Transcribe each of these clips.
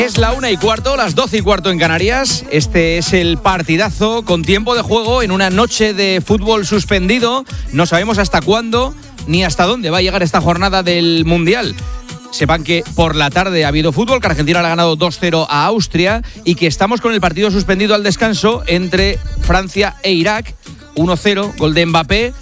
Es la 1:15, las 12:15 en Canarias. Este es el partidazo con tiempo de juego en una noche de fútbol suspendido. No sabemos hasta cuándo ni hasta dónde va a llegar esta jornada del Mundial. Sepan que por la tarde ha habido fútbol, que Argentina le ha ganado 2-0 a Austria y que estamos con el partido suspendido al descanso entre Francia e Irak. 1-0, gol de Mbappé.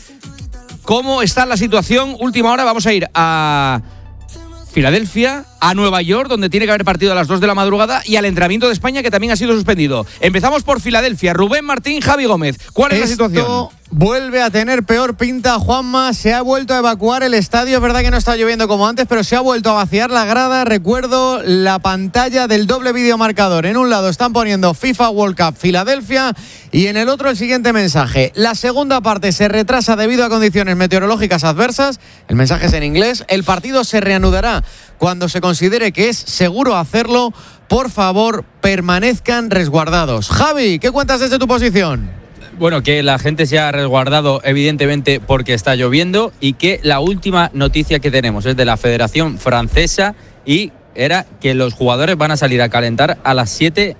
¿Cómo está la situación? Última hora, vamos a ir a Filadelfia, a Nueva York, donde tiene que haber partido a las 2 de la madrugada, y al entrenamiento de España, que también ha sido suspendido. Empezamos por Filadelfia. Rubén Martín, Javi Gómez. ¿Cuál es la situación? Vuelve a tener peor pinta, Juanma. Se ha vuelto a evacuar el estadio. Es verdad que no está lloviendo como antes, pero se ha vuelto a vaciar la grada. Recuerdo la pantalla del doble videomarcador. En un lado están poniendo FIFA World Cup Filadelfia y en el otro el siguiente mensaje. La segunda parte se retrasa debido a condiciones meteorológicas adversas. El mensaje es en inglés. El partido se reanudará cuando se considere que es seguro hacerlo. Por favor, permanezcan resguardados. Javi, ¿qué cuentas desde tu posición? Bueno, que la gente se ha resguardado evidentemente porque está lloviendo y que la última noticia que tenemos es de la Federación Francesa y era que los jugadores van a salir a calentar a las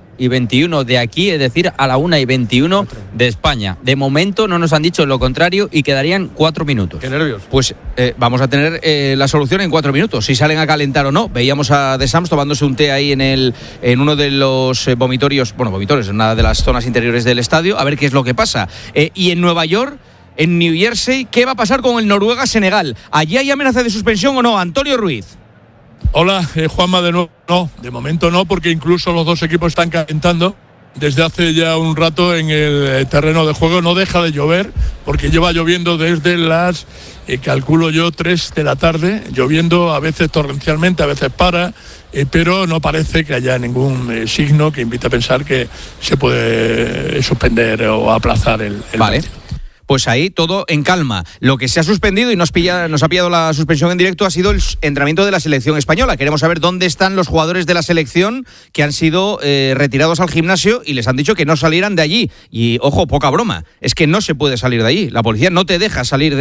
7:21 de aquí, es decir, a la 1:21 de España. De momento no nos han dicho lo contrario y quedarían 4 minutos. Qué nervios. Pues vamos a tener la solución en 4 minutos, si salen a calentar o no. Veíamos a De Sams tomándose un té ahí en uno de los vomitorios, en una de las zonas interiores del estadio, a ver qué es lo que pasa. Y en Nueva York, en New Jersey, ¿qué va a pasar con el Noruega-Senegal? ¿Allí hay amenaza de suspensión o no? Antonio Ruiz. Hola, Juanma, de nuevo. No, de momento no, porque incluso los dos equipos están calentando desde hace ya un rato en el terreno de juego. No deja de llover, porque lleva lloviendo desde las, calculo yo, 3 de la tarde, lloviendo a veces torrencialmente, a veces para, pero no parece que haya ningún signo que invite a pensar que se puede suspender o aplazar el Vale. partido. Pues ahí todo en calma. Lo que se ha suspendido y nos ha pillado la suspensión en directo ha sido el entrenamiento de la selección española. Queremos saber dónde están los jugadores de la selección que han sido retirados al gimnasio y les han dicho que no salieran de allí. Y, ojo, poca broma, es que no se puede salir de allí. La policía no te deja salir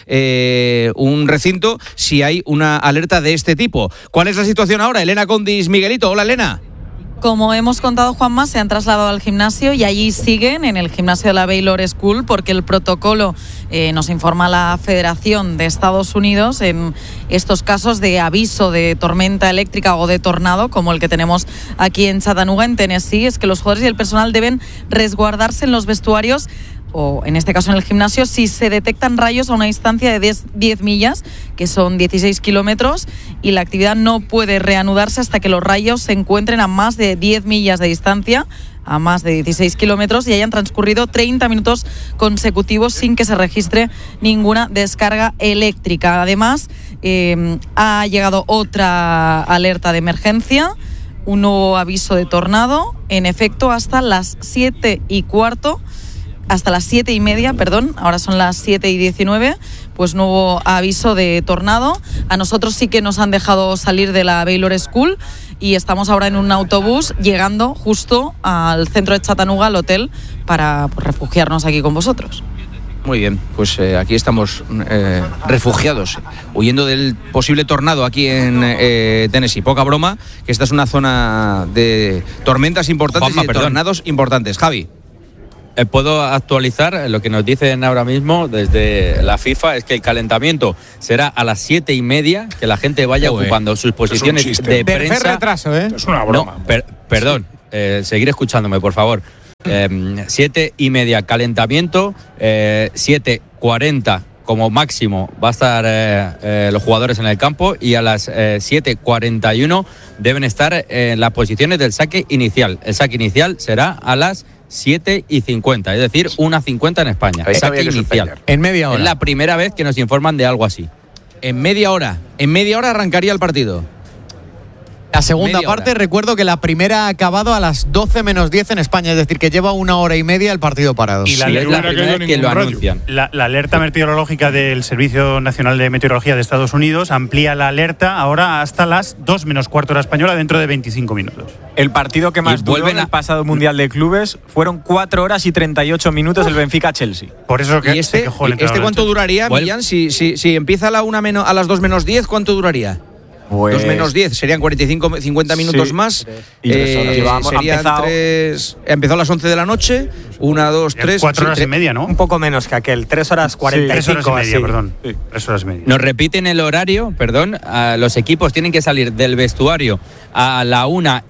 de un recinto si hay una alerta de este tipo. ¿Cuál es la situación ahora? Elena Condis, Miguelito. Hola, Elena. Como hemos contado, Juanma, se han trasladado al gimnasio y allí siguen, en el gimnasio de la Baylor School, porque el protocolo, nos informa la Federación de Estados Unidos, en estos casos de aviso de tormenta eléctrica o de tornado, como el que tenemos aquí en Chattanooga, en Tennessee, es que los jugadores y el personal deben resguardarse en los vestuarios, o en este caso en el gimnasio, si se detectan rayos a una distancia de 10 millas, que son 16 kilómetros, y la actividad no puede reanudarse hasta que los rayos se encuentren a más de 10 millas de distancia, a más de 16 kilómetros, y hayan transcurrido 30 minutos consecutivos sin que se registre ninguna descarga eléctrica. Además, ha llegado otra alerta de emergencia, un nuevo aviso de tornado, en efecto, hasta las 7:15, hasta las 7:30, perdón, ahora son las 7:19, pues nuevo aviso de tornado. A nosotros sí que nos han dejado salir de la Baylor School y estamos ahora en un autobús llegando justo al centro de Chattanooga, al hotel, para refugiarnos aquí con vosotros. Muy bien, pues aquí estamos refugiados, huyendo del posible tornado aquí en Tennessee. Poca broma, que esta es una zona de tormentas importantes, Juanma, y de tornados importantes. Javi. Puedo actualizar lo que nos dicen ahora mismo desde la FIFA, es que el calentamiento será a las 7:30, que la gente vaya ocupando sus posiciones de prensa. Retraso, Es una broma. No, perdón, seguir escuchándome, por favor. 7:30 calentamiento, 7:40 como máximo va a estar los jugadores en el campo, y a las 7:41 deben estar en las posiciones del saque inicial. El saque inicial será a las 7:50, es decir, 1:50 en España. Saque inicial. En media hora. Es la primera vez que nos informan de algo así. En media hora arrancaría el partido. La segunda parte, recuerdo que la primera ha acabado a las 12 menos 10 en España, es decir, que lleva 1 hora y media el partido parado. Y la es la primera vez que lo anuncian. La alerta meteorológica del Servicio Nacional de Meteorología de Estados Unidos amplía la alerta ahora hasta las 2 menos cuarto hora española, dentro de 25 minutos. El partido que más duró en el pasado Mundial de Clubes fueron 4 horas y 38 minutos el Benfica-Chelsea. Por eso que ¿Y este cuánto duraría, Millán? Si empieza a las 2 menos 10, ¿cuánto duraría? Pues 2 menos 10 serían 50 minutos más. Empezó a las 11 de la noche, 1, 2, 3. 4 horas y media, ¿no? Un poco menos que aquel, 3 horas 45. 3 horas y media, así. perdón. Sí. 3 horas y media. Nos repiten el horario, los equipos tienen que salir del vestuario a la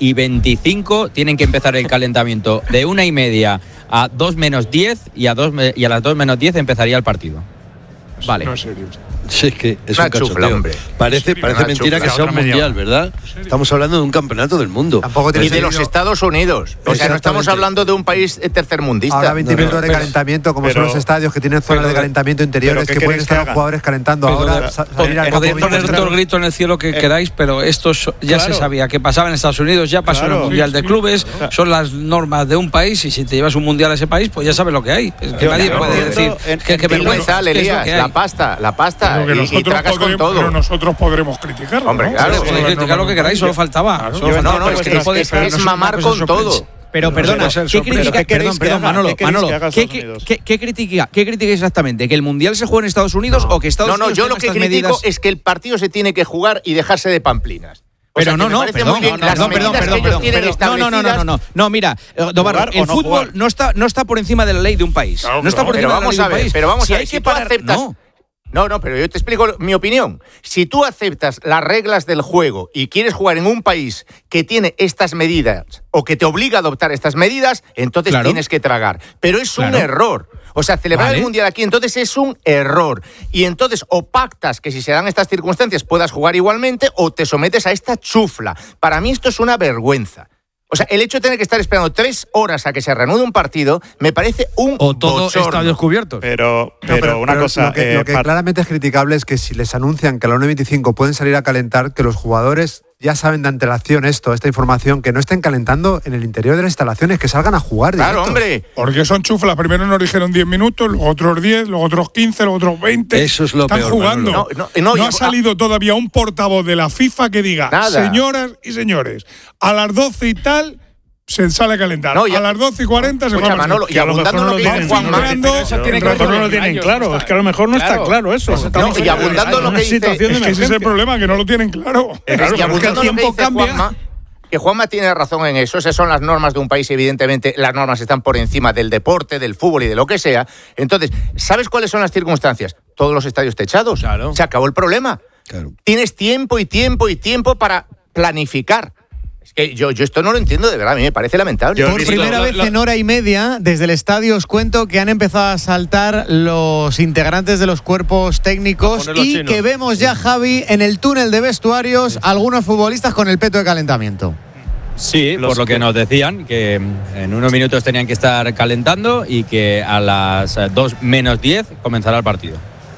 1:25, tienen que empezar el calentamiento de 1:30 a 2 menos 10 y a las 2 menos 10 empezaría el partido. Vale. No es serio. Sí, es que es Una un cachondeo. chufla, hombre. Parece una mentira chufla, que sea un otra media mundial, hora. ¿verdad? Estamos hablando de un campeonato del mundo. Tampoco tiene Y de los sentido. Estados Unidos. O sea, no estamos hablando de un país tercermundista. Ahora 20 minutos de pero- calentamiento, como son pero- los estadios que tienen zonas pero- de calentamiento interiores, pero ¿qué que pueden queréis que estar los haga? jugadores calentando. Pero Ahora de- salir al campo podéis y poner demostrar- todo el grito en el cielo que queráis, pero esto ya Claro. se sabía que pasaba en Estados Unidos, ya pasó en el Claro. Mundial Sí, de sí. Clubes, Claro. son las normas de un país y si te llevas un Mundial a ese país, pues ya sabes lo que hay. Es que nadie claro, puede decir que Vergüenza, vergüenza, Elías, la pasta, Pero que y nosotros tragas con todo. pero nosotros podremos criticarlo. Hombre, ¿no? claro, Eso Podéis es criticar lo que queráis, solo faltaba. Claro. Solo faltaba, No, pero es que que no podéis- pero es no es mamar una cosa con todo. sorprendente. Pero No perdona, puede ser ¿qué sorprendente. critica? ¿Qué queréis que haga? Manolo, ¿Qué queréis Manolo, que haga ¿qué Estados Unidos? critica exactamente? ¿Que el Mundial se juega en Estados Unidos o que Estados Unidos Yo tenga lo que estas critico medidas? es que el partido se tiene que jugar y dejarse de pamplinas. O Pero sea, no, que me no, parece perdón, muy bien no, las no, medidas perdón, que ellos tienen no, establecidas. no, mira, Dobarro, ¿Jugar o el no fútbol jugar? no está por encima de la ley de un país. Claro, No está por claro. encima de la ley de un país. Pero vamos Si a ver, hay si que tú parar, aceptas... No, pero yo te explico mi opinión. Si tú aceptas las reglas del juego y quieres jugar en un país que tiene estas medidas o que te obliga a adoptar estas medidas, entonces Claro. tienes que tragar. Pero es un Claro. error. O sea, celebrar Vale. el Mundial aquí entonces es un error. Y entonces o pactas que si se dan estas circunstancias puedas jugar igualmente o te sometes a esta chufla. Para mí esto es una vergüenza. O sea, el hecho de tener que estar esperando 3 horas a que se reanude un partido me parece un O todo bochorno. estadios cubiertos. Pero una pero cosa. Lo que claramente es criticable es que si les anuncian que a la 1:25 pueden salir a calentar, que los jugadores ya saben de antelación esta información, que no estén calentando en el interior de las instalaciones, que salgan a jugar. Claro, directos. hombre. Porque son chuflas. Primero nos dijeron 10 minutos, luego otros 10, luego otros 15, luego otros 20. Eso es lo Están peor, jugando. Manolo. No ha salido todavía un portavoz de la FIFA que diga, Nada. señoras y señores, a las 12 y tal se sale a calentar. No, ya- a las 12:40 se Escucha, juega. Manolo, y abundando en lo que dice Juanma. Filtrando, Eso en tiene que rato ver no con lo tienen ellos, claro. está. Es que a lo mejor no Claro. está claro eso. No, y abundando en lo que dice. Es que ese es el problema, que no lo tienen claro. Es que abundando en lo que dice Juanma, que Juanma tiene razón en eso. Esas son las normas de un país. Evidentemente, las normas están por encima del deporte, del fútbol y de lo que sea. Entonces, ¿sabes cuáles son las circunstancias? Todos los estadios techados. Claro. Se acabó el problema. Claro. Tienes tiempo y tiempo y tiempo para planificar. Es que yo esto no lo entiendo de verdad. A mí me parece lamentable. Por primera vez en hora y media, desde el estadio os cuento que han empezado a saltar los integrantes de los cuerpos técnicos A poner los y chinos. que vemos ya, Javi, en el túnel de vestuarios algunos futbolistas con el peto de calentamiento. Sí, por lo que nos decían, que en unos minutos tenían que estar calentando y que a las 2 menos 10 comenzará el partido.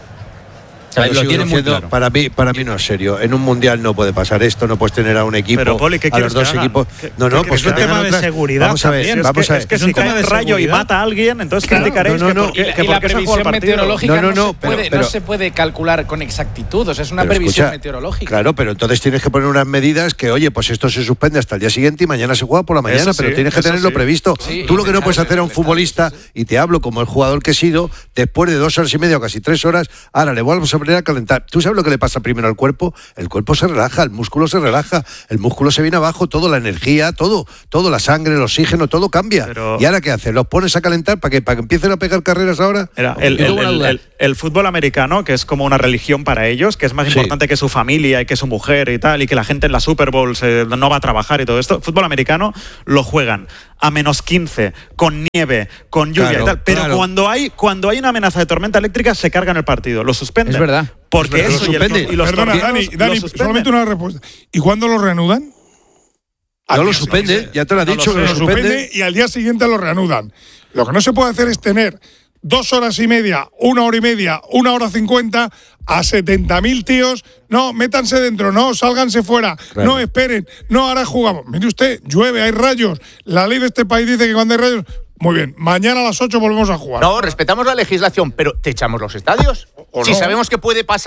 O sea, Pero lo sigo tienen muy diciendo, claro. para mí no es serio. En un mundial no puede pasar esto, no puedes tener a un equipo, Pero, Poli, ¿qué a quieres los dos que hagan? equipos. ¿Qué- No, qué no, quieres? pues Es que un tema tengan de otras- seguridad Vamos a ver, también. vamos a ver. Es que si cae un rayo y mata a alguien, entonces criticaréis no, que no. por qué Y la se juega el previsión partido. meteorológica No, no se puede calcular con exactitud. O sea, es una Pero previsión escucha, meteorológica. Claro, pero entonces tienes que poner unas medidas que, oye, pues esto se suspende hasta el día siguiente y mañana se juega por la mañana, Eso pero sí, tienes que eso tenerlo sí. previsto. Sí, Tú lo que no y puedes hacer a un futbolista, y te hablo como el jugador que he sido, después de 2 horas y media o casi 3 horas, ahora le vamos a poner a calentar. ¿Tú sabes lo que le pasa primero al cuerpo? El cuerpo se relaja, el músculo se relaja, el músculo se viene abajo, todo, la energía, todo, la sangre, el oxígeno, todo cambia. Pero- ¿Y ahora qué haces? ¿Los pones a calentar para que empiecen a pegar carreras ahora? Mira, Yo tengo una duda. el fútbol americano, que es como una religión para ellos, que es más Sí. importante que su familia y que su mujer y tal, y que la gente en la Super Bowl no va a trabajar y todo esto, fútbol americano lo juegan a -15, con nieve, con lluvia Claro, y tal. Pero claro. cuando hay una amenaza de tormenta eléctrica, se cargan el partido, lo suspenden. Es verdad. Porque Es verdad, eso lo y, suspenden. y los Perdona, torneos Dani, lo suspenden. solamente una respuesta. ¿Y cuándo lo reanudan? Al No lo día suspende, siguiente. ya te lo ha dicho que Lo lo suspende suspende. y al día siguiente lo reanudan. Lo que no se puede hacer es tener 2 horas y media, 1 hora y media, 1 hora 50 a 70.000 tíos. No, métanse dentro, no, sálganse fuera, Claro. no esperen, no, ahora jugamos. Mire usted, llueve, hay rayos. La ley de este país dice que cuando hay rayos. Muy bien, mañana a las 8 volvemos a jugar. No, respetamos la legislación, pero ¿te echamos los estadios? O Si no. sabemos que puede pasar,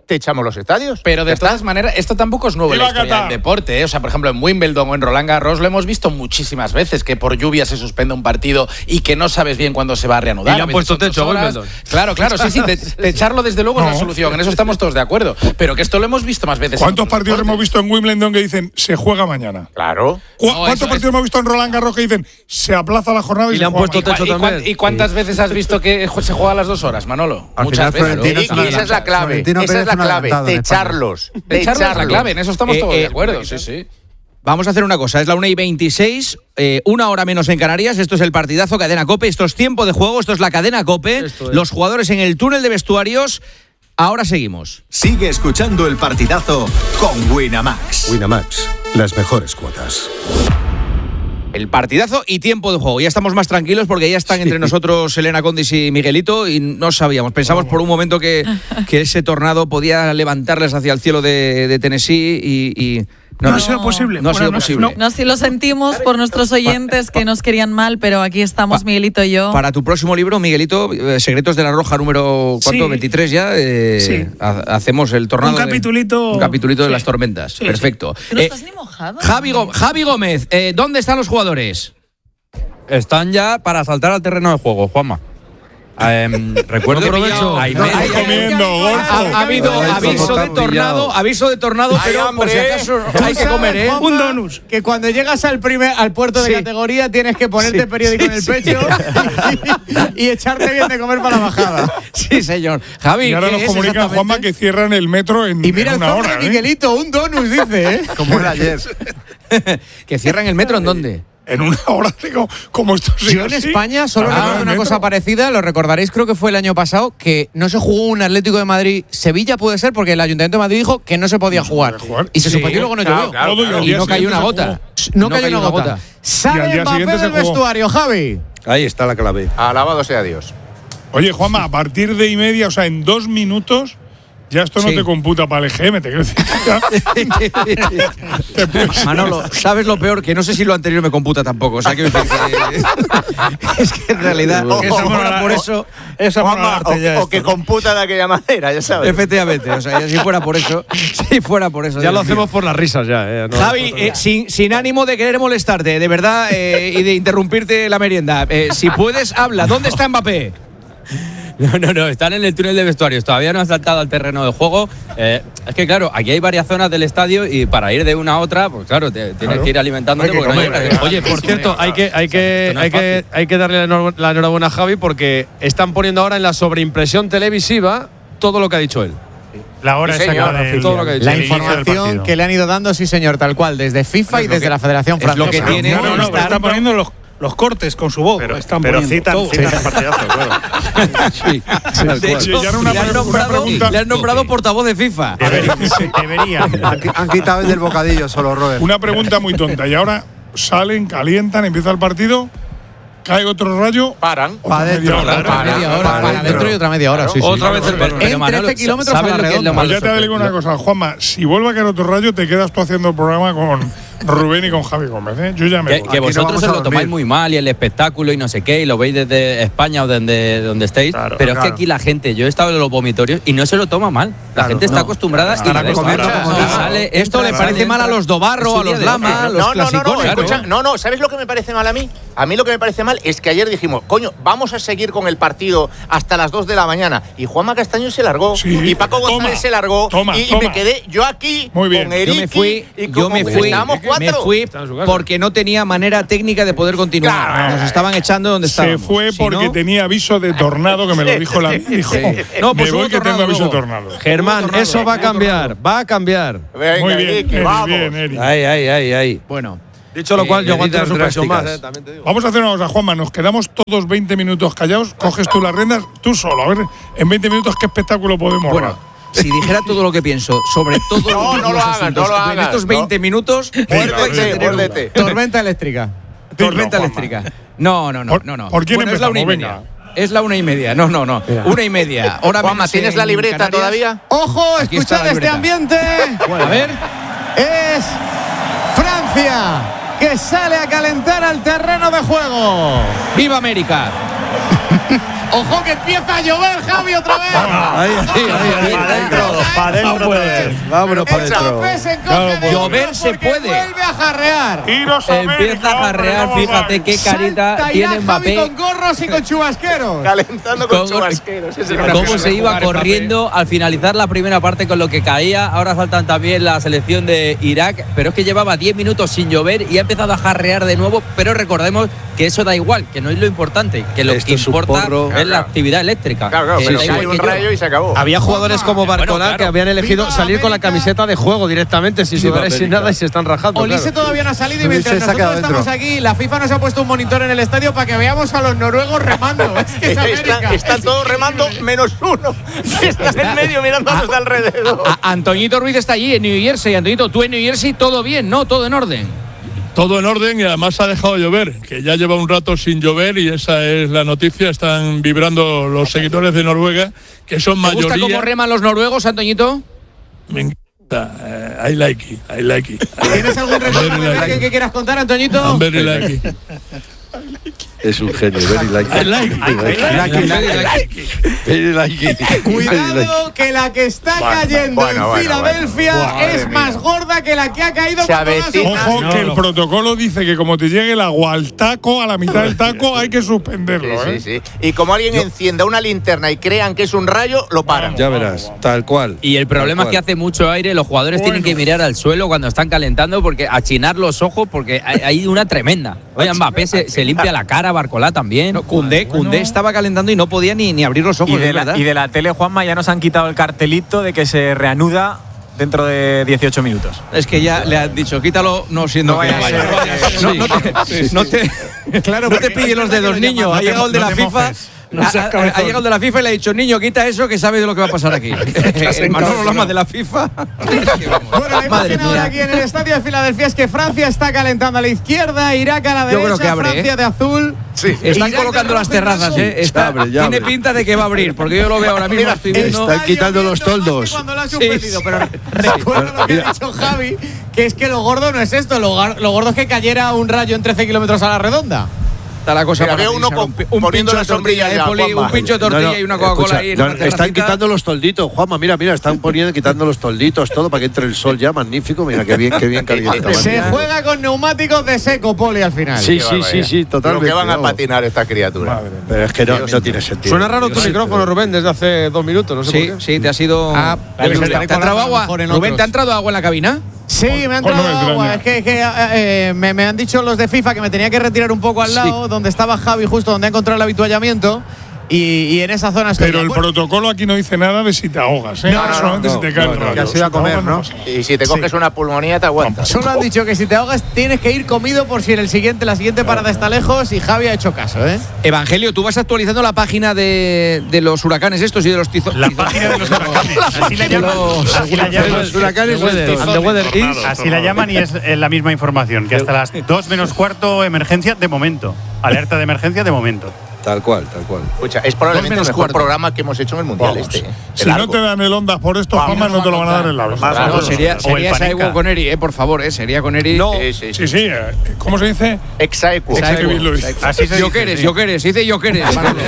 te echamos los estadios. Pero de todas maneras, esto tampoco es nuevo en la historia del deporte, ¿eh? O sea, por ejemplo, en Wimbledon o en Roland Garros lo hemos visto muchísimas veces, que por lluvia se suspende un partido y que no sabes bien cuándo se va a reanudar. Y le han puesto techo a Wimbledon. Claro, sí, de echarlo desde luego es la solución, en eso estamos todos de acuerdo. Pero que esto lo hemos visto más veces. ¿Cuántos partidos hemos visto en Wimbledon que dicen se juega mañana? Claro. ¿Cuántos partidos hemos visto en Roland Garros que dicen se aplaza la jornada y le han puesto techo también? ¿Y cuántas veces has visto que se juega a las 2 horas, Manolo? Muchas veces. Y esa es la clave. Esa es la clave. De echarlos. De echarlos es la clave. En eso estamos todos de acuerdo. Sí. Vamos a hacer una cosa, es la 1:26, 1 hora menos en Canarias, esto es el partidazo Cadena COPE, esto es tiempo de juego, esto es la Cadena COPE, los jugadores en el túnel de vestuarios, ahora seguimos. Sigue escuchando el partidazo con Winamax. Winamax, las mejores cuotas. El partidazo y tiempo de juego. Ya estamos más tranquilos porque ya están entre nosotros Elena Condis y Miguelito y no sabíamos. Pensamos por un momento que ese tornado podía levantarles hacia el cielo de Tennessee y no ha sido posible. No ha sido posible. No, sí lo sentimos por nuestros oyentes que nos querían mal, pero aquí estamos Miguelito y yo. Para tu próximo libro, Miguelito, Secretos de la Roja, número ¿cuánto? 23 ya. Hacemos el tornado. Un capitulito de las tormentas. Sí, perfecto. ¿Tú no estás ni mojado? Javi Gómez, ¿dónde están los jugadores? Están ya para saltar al terreno de juego, Juanma. Recuerdo ha habido aviso de tornado, pero por si acaso hay que comer, ¿eh? Un donus. Que cuando llegas al puerto de categoría tienes que ponerte periódico en el pecho y echarte bien de comer para la bajada. Sí, señor. Javi, y ahora nos comunican, Juanma, que cierran el metro en y mira una el hora. Miguelito, un donus, dice, ¿eh? Como era ayer. ¿Que cierran el metro en dónde? En una hora como esto. Yo en España solo recuerdo una cosa parecida, lo recordaréis, creo que fue el año pasado, que no se jugó un Atlético de Madrid-Sevilla, puede ser, porque el Ayuntamiento de Madrid dijo que no se podía jugar. Y se suspendió y luego no llovió. Y no cayó una gota. No cayó una gota. Sale Mbappé del vestuario, Javi. Ahí está la clave. Alabado sea Dios. Oye, Juanma, a partir de 1:30, o sea, en 2 minutos, ya esto no te computa para el EGM, te quiero decir. Manolo, ¿sabes lo peor? Que no sé si lo anterior me computa tampoco. O sea, que es que en realidad por eso. O que computa de aquella manera, ya sabes. Efectivamente, o sea, si fuera por eso. Ya lo hacemos por las risas ya. No, Javi, sin ánimo de querer molestarte, de verdad, y de interrumpirte la merienda. Si puedes, habla. ¿Dónde está Mbappé? No, están en el túnel de vestuarios, todavía no han saltado al terreno de juego. Es que claro, aquí hay varias zonas del estadio y para ir de una a otra, pues claro, tienes que ir alimentándote porque no hay. Oye, por cierto, hay que darle la enhorabuena a Javi porque están poniendo ahora en la sobreimpresión televisiva todo lo que ha dicho él. La hora la información que le han ido dando, sí señor, tal cual, desde FIFA y desde la Federación Francesa. Lo que tiene. Están poniendo los cortes con su voz. Pero citan el partidazo, claro. De hecho, le han nombrado portavoz de FIFA. Deberían. Han quitado el del bocadillo solo, Robert. Una pregunta muy tonta. Y ahora salen, calientan, empieza el partido, cae otro rayo. Paran. Para adentro. Para adentro y otra media hora. Sí, otra vez el balón. En 13 kilómetros a la redonda. Pues ya te digo una cosa, Juanma. Si vuelve a caer otro rayo, te quedas tú haciendo el programa con Rubén y con Javi Gómez, ¿eh? Yo ya me voy. Que vosotros se lo tomáis muy mal y el espectáculo y no sé qué, y lo veis desde España o donde estéis, pero es que aquí la gente, yo he estado en los vomitorios y no se lo toma mal. La gente está acostumbrada y esto le parece mal a los Dobarro, a los Lama, a los clásicos. No, ¿sabes lo que me parece mal a mí? A mí lo que me parece mal es que ayer dijimos, coño, vamos a seguir con el partido hasta las 2 de la mañana. Y Juanma Castaño se largó, y Paco González se largó, y me quedé yo aquí con Eriki. Yo me fui porque no tenía manera técnica de poder continuar. Claro. Nos estaban echando donde estábamos. Se fue porque tenía aviso de tornado, que me lo dijo la dijo. No, pues me voy que tengo aviso de tornado. Germán, eso va a cambiar. Venga, muy bien, Eriki, vamos. Eric. Ay. Bueno. Dicho lo cual, yo aguanto una suspensión más, también te digo. Vamos a hacer una cosa, Juanma. Nos quedamos todos 20 minutos callados. Coges tú las riendas, tú solo. A ver, en 20 minutos, ¿qué espectáculo podemos dar? Si dijera todo lo que pienso sobre todo no lo hagas, en estos 20 minutos, Tormenta eléctrica. Tormenta eléctrica. No. ¿Por quién empezamos? Venga. Es la 1:30. No. 1:30. Ahora Juanma, ¿tienes la libreta todavía? ¡Ojo! Escuchad este ambiente. A ver. Es Francia, que sale a calentar al terreno de juego. ¡Viva América! Ojo que empieza a llover, Javi, otra vez. Ahí. Para adentro. Vámonos para adentro. Llover se puede. Vuelve a jarrear. Empieza a jarrear, fíjate qué carita Salta tiene Javi Mbappé. con gorros y con chubasqueros. Calentando con chubasqueros. Cómo se iba corriendo al finalizar la primera parte con lo que caía. Ahora faltan también la selección de Irak, pero es que llevaba 10 minutos sin llover y ha empezado a jarrear de nuevo. Pero recordemos que eso da igual, que no es lo importante, que lo que importa es la actividad eléctrica. Claro, pero hay un rayo y se acabó. Había jugadores como Barcola que habían elegido salir con la camiseta de juego directamente, sin sudar y sin nada, y se están rajando. Olise todavía no ha salido y mientras nosotros estamos aquí, la FIFA nos ha puesto un monitor en el estadio para que veamos a los noruegos remando. Es que es América. Están todos remando menos uno. Está en el medio mirando a los de alrededor. Antoñito Ruiz está allí en New Jersey. Antoñito, tú en New Jersey, todo bien, ¿no? Todo en orden. Todo en orden y además ha dejado de llover, que ya lleva un rato sin llover y esa es la noticia. Están vibrando los seguidores de Noruega, que son mayoría. ¿Te gusta cómo reman los noruegos, Antoñito? Me encanta. I like it. ¿Tienes algún recuerdo que quieras contar, Antoñito? I'm very like it. Es un genio, very like it. Cuidado que la que está cayendo en Filadelfia es más gorda que la que ha caído cuando Ojo que el protocolo dice que como te llegue el agua al taco, a la mitad del taco, hay que suspenderlo. Sí. Y como alguien encienda una linterna y crean que es un rayo, lo paran. Ya verás, tal cual. Y el problema es que hace mucho aire, los jugadores tienen que mirar al suelo cuando están calentando, porque achinar los ojos, porque hay una tremenda. Oye, Mbappé se limpia la cara, Barcola también. Koundé estaba calentando y no podía ni abrir los ojos. Y de la tele, Juanma, ya nos han quitado el cartelito de que se reanuda dentro de 18 minutos. Es que ya le han dicho, quítalo, no siendo que no te pilles los dedos, niño. Ha llegado el de la FIFA. Ha llegado el de la FIFA y le ha dicho, niño, quita eso que sabes de lo que va a pasar aquí. El Manolo Lama de la FIFA. Bueno, la imagen ahora aquí en el estadio de Filadelfia es que Francia está calentando a la izquierda, Irak a la derecha, creo que abre, Francia de azul. Sí. Están colocando las terrazas, tiene pinta de que va a abrir, porque yo lo veo ahora mismo. Estoy viendo. Están quitando los toldos. Cuando lo han suspendido, pero recuerda lo que ha dicho Javi, que es que lo gordo no es esto, lo gordo es que cayera un rayo en 13 kilómetros a la redonda. Está la cosa para uno un pincho de tortilla, un pincho de tortilla y una Coca-Cola ahí. Están quitando los tolditos, Juanma, mira, están quitando los tolditos, todo para que entre el sol ya, magnífico, mira qué bien calienta. Se juega con neumáticos de seco, Poli, al final. Sí, totalmente. Lo que van a patinar esta criatura. Pero es que no tiene sentido. Suena raro tu micrófono, Rubén, desde hace 2 minutos, no sé por qué. Sí, te ha sido… ¿Te ha entrado agua? Rubén, ¿te ha entrado agua en la cabina? Sí, me ha entrado agua. Es que me han dicho los de FIFA que me tenía que retirar un poco al lado, donde estaba Javi, justo donde ha encontrado el habituallamiento. Y en esa zona estoy. Pero el protocolo aquí no dice nada de si te ahogas, ¿eh? Solamente si te cae el rayo. Que has ido a comer, ¿no? Y si te coges una pulmonía, te aguantas. Solo han dicho que si te ahogas tienes que ir comido por si la siguiente parada está lejos, y Javi ha hecho caso, ¿eh? Evangelio, tú vas actualizando la página de los huracanes estos y de los tizos. La página de los huracanes. Así la llaman. Los huracanes así la llaman y es la misma información, que hasta las 2 menos cuarto emergencia de momento. Alerta de emergencia de momento. Tal cual. Escucha, es probablemente el mejor programa que hemos hecho en el Mundial. Si no te dan el Ondas por esto, Juanma, no te lo van a dar en la verdad. No, sería Exaequo con Eri, por favor, sería con Eri. No. Sí. ¿Cómo se dice? Exaequo. Así se dice. Yo queres, dice yo queres.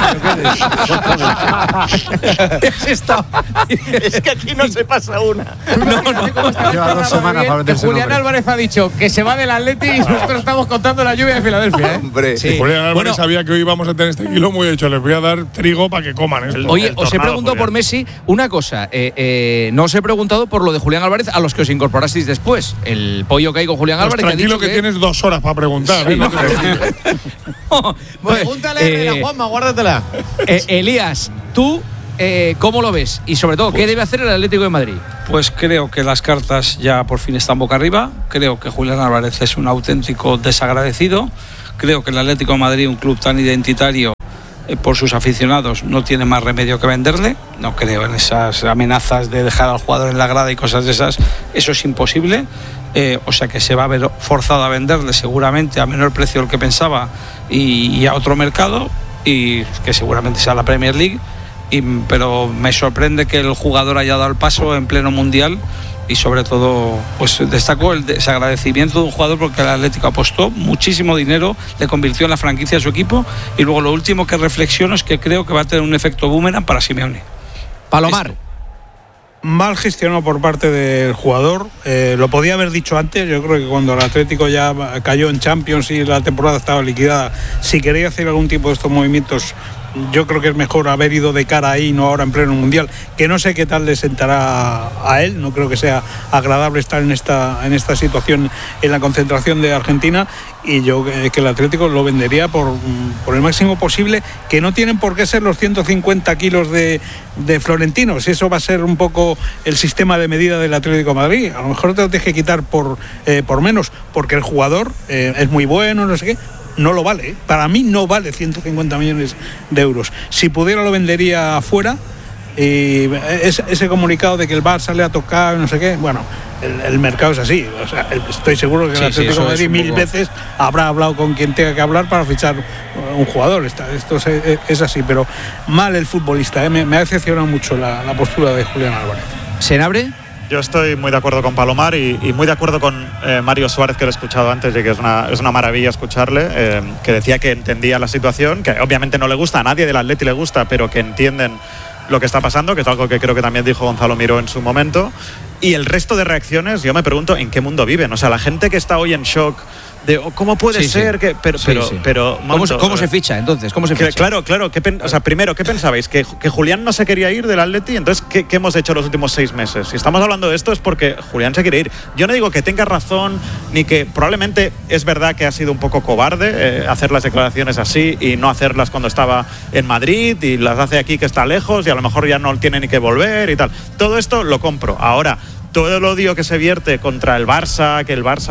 Es que aquí no se pasa una. Lleva 2 semanas para meterse. Julián Álvarez ha dicho que se va del Atleti y nosotros estamos contando la lluvia de Filadelfia. Hombre. Julián Álvarez sabía que hoy íbamos a tener este kilo muy hecho. Les voy a dar trigo para que coman esto. Oye, os he preguntado por Messi una cosa. No os he preguntado por lo de Julián Álvarez, a los que os incorporasteis después. El pollo que hay con Julián Álvarez. Tranquilo que tienes 2 horas para preguntar. Pregúntale a Juanma, guárdatela. Elías, tú… ¿cómo lo ves? Y sobre todo, ¿qué debe hacer el Atlético de Madrid? Pues creo que las cartas ya por fin están boca arriba. Creo que Julián Álvarez es un auténtico desagradecido. Creo que el Atlético de Madrid, un club tan identitario por sus aficionados, no tiene más remedio que venderle. No creo en esas amenazas de dejar al jugador en la grada y cosas de esas. Eso es imposible. O sea que se va a ver forzado a venderle seguramente a menor precio del que pensaba y a otro mercado, y que seguramente sea la Premier League. Pero me sorprende que el jugador haya dado el paso en pleno mundial y sobre todo pues destacó ese agradecimiento de un jugador porque el Atlético apostó muchísimo dinero, le convirtió en la franquicia de su equipo, y luego lo último que reflexiono es que creo que va a tener un efecto boomerang para Simeone. Palomar. Mal gestionado por parte del jugador, lo podía haber dicho antes. Yo creo que cuando el Atlético ya cayó en Champions y la temporada estaba liquidada, si quería hacer algún tipo de estos movimientos, yo creo que es mejor haber ido de cara ahí, no ahora en pleno mundial, que no sé qué tal le sentará a él. No creo que sea agradable estar en esta situación en la concentración de Argentina, y yo que el Atlético lo vendería por el máximo posible, que no tienen por qué ser los 150 kilos de Florentino. Si eso va a ser un poco el sistema de medida del Atlético de Madrid, a lo mejor te lo tienes que quitar por menos, porque el jugador es muy bueno, no sé qué. No lo vale, para mí no vale 150 millones de euros. Si pudiera lo vendería afuera. Y ese comunicado de que el Barça le ha tocado, no sé qué, bueno, el mercado es así. O sea, estoy seguro que el Atlético de Madrid mil veces habrá hablado con quien tenga que hablar para fichar un jugador. Esto es así, pero mal el futbolista. Me ha decepcionado mucho la postura de Julián Álvarez. ¿Senabre? Yo estoy muy de acuerdo con Palomar y muy de acuerdo con Mario Suárez, que lo he escuchado antes, y que es una maravilla escucharle, que decía que entendía la situación, que obviamente no le gusta, a nadie del Atleti le gusta, pero que entienden lo que está pasando, que es algo que creo que también dijo Gonzalo Miró en su momento. Y el resto de reacciones, yo me pregunto en qué mundo viven. O sea, la gente que está hoy en shock de cómo puede ser que pero ¿Cómo se ficha entonces? ¿Cómo se ficha? Claro, o sea, primero, ¿qué pensabais? ¿Que Julián no se quería ir del Atleti? Entonces, ¿qué hemos hecho los últimos 6 meses? Si estamos hablando de esto es porque Julián se quiere ir. Yo no digo que tenga razón, ni que probablemente es verdad que ha sido un poco cobarde hacer las declaraciones así y no hacerlas cuando estaba en Madrid, y las hace aquí que está lejos y a lo mejor ya no tiene ni que volver y tal. Todo esto lo compro. Ahora, todo el odio que se vierte contra el Barça,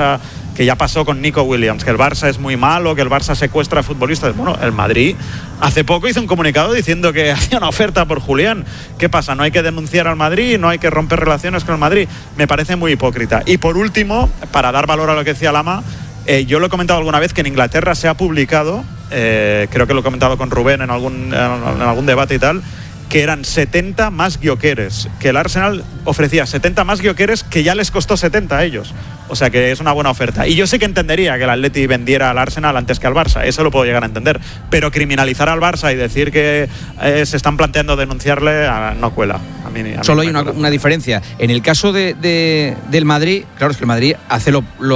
que ya pasó con Nico Williams, que el Barça es muy malo, que el Barça secuestra a futbolistas. Bueno, el Madrid hace poco hizo un comunicado diciendo que hacía una oferta por Julián. ¿Qué pasa? ¿No hay que denunciar al Madrid? ¿No hay que romper relaciones con el Madrid? Me parece muy hipócrita. Y por último, para dar valor a lo que decía Lama, yo lo he comentado alguna vez que en Inglaterra se ha publicado, creo que lo he comentado con Rubén en algún debate y tal, que eran 70 más Gyökeres, que el Arsenal ofrecía 70 más Gyökeres, que ya les costó 70 a ellos. O sea que es una buena oferta. Y yo sí que entendería que el Atleti vendiera al Arsenal antes que al Barça, eso lo puedo llegar a entender. Pero criminalizar al Barça y decir que se están planteando denunciarle, no cuela. A mí solo hay una diferencia. En el caso del Madrid, claro, es que el Madrid hace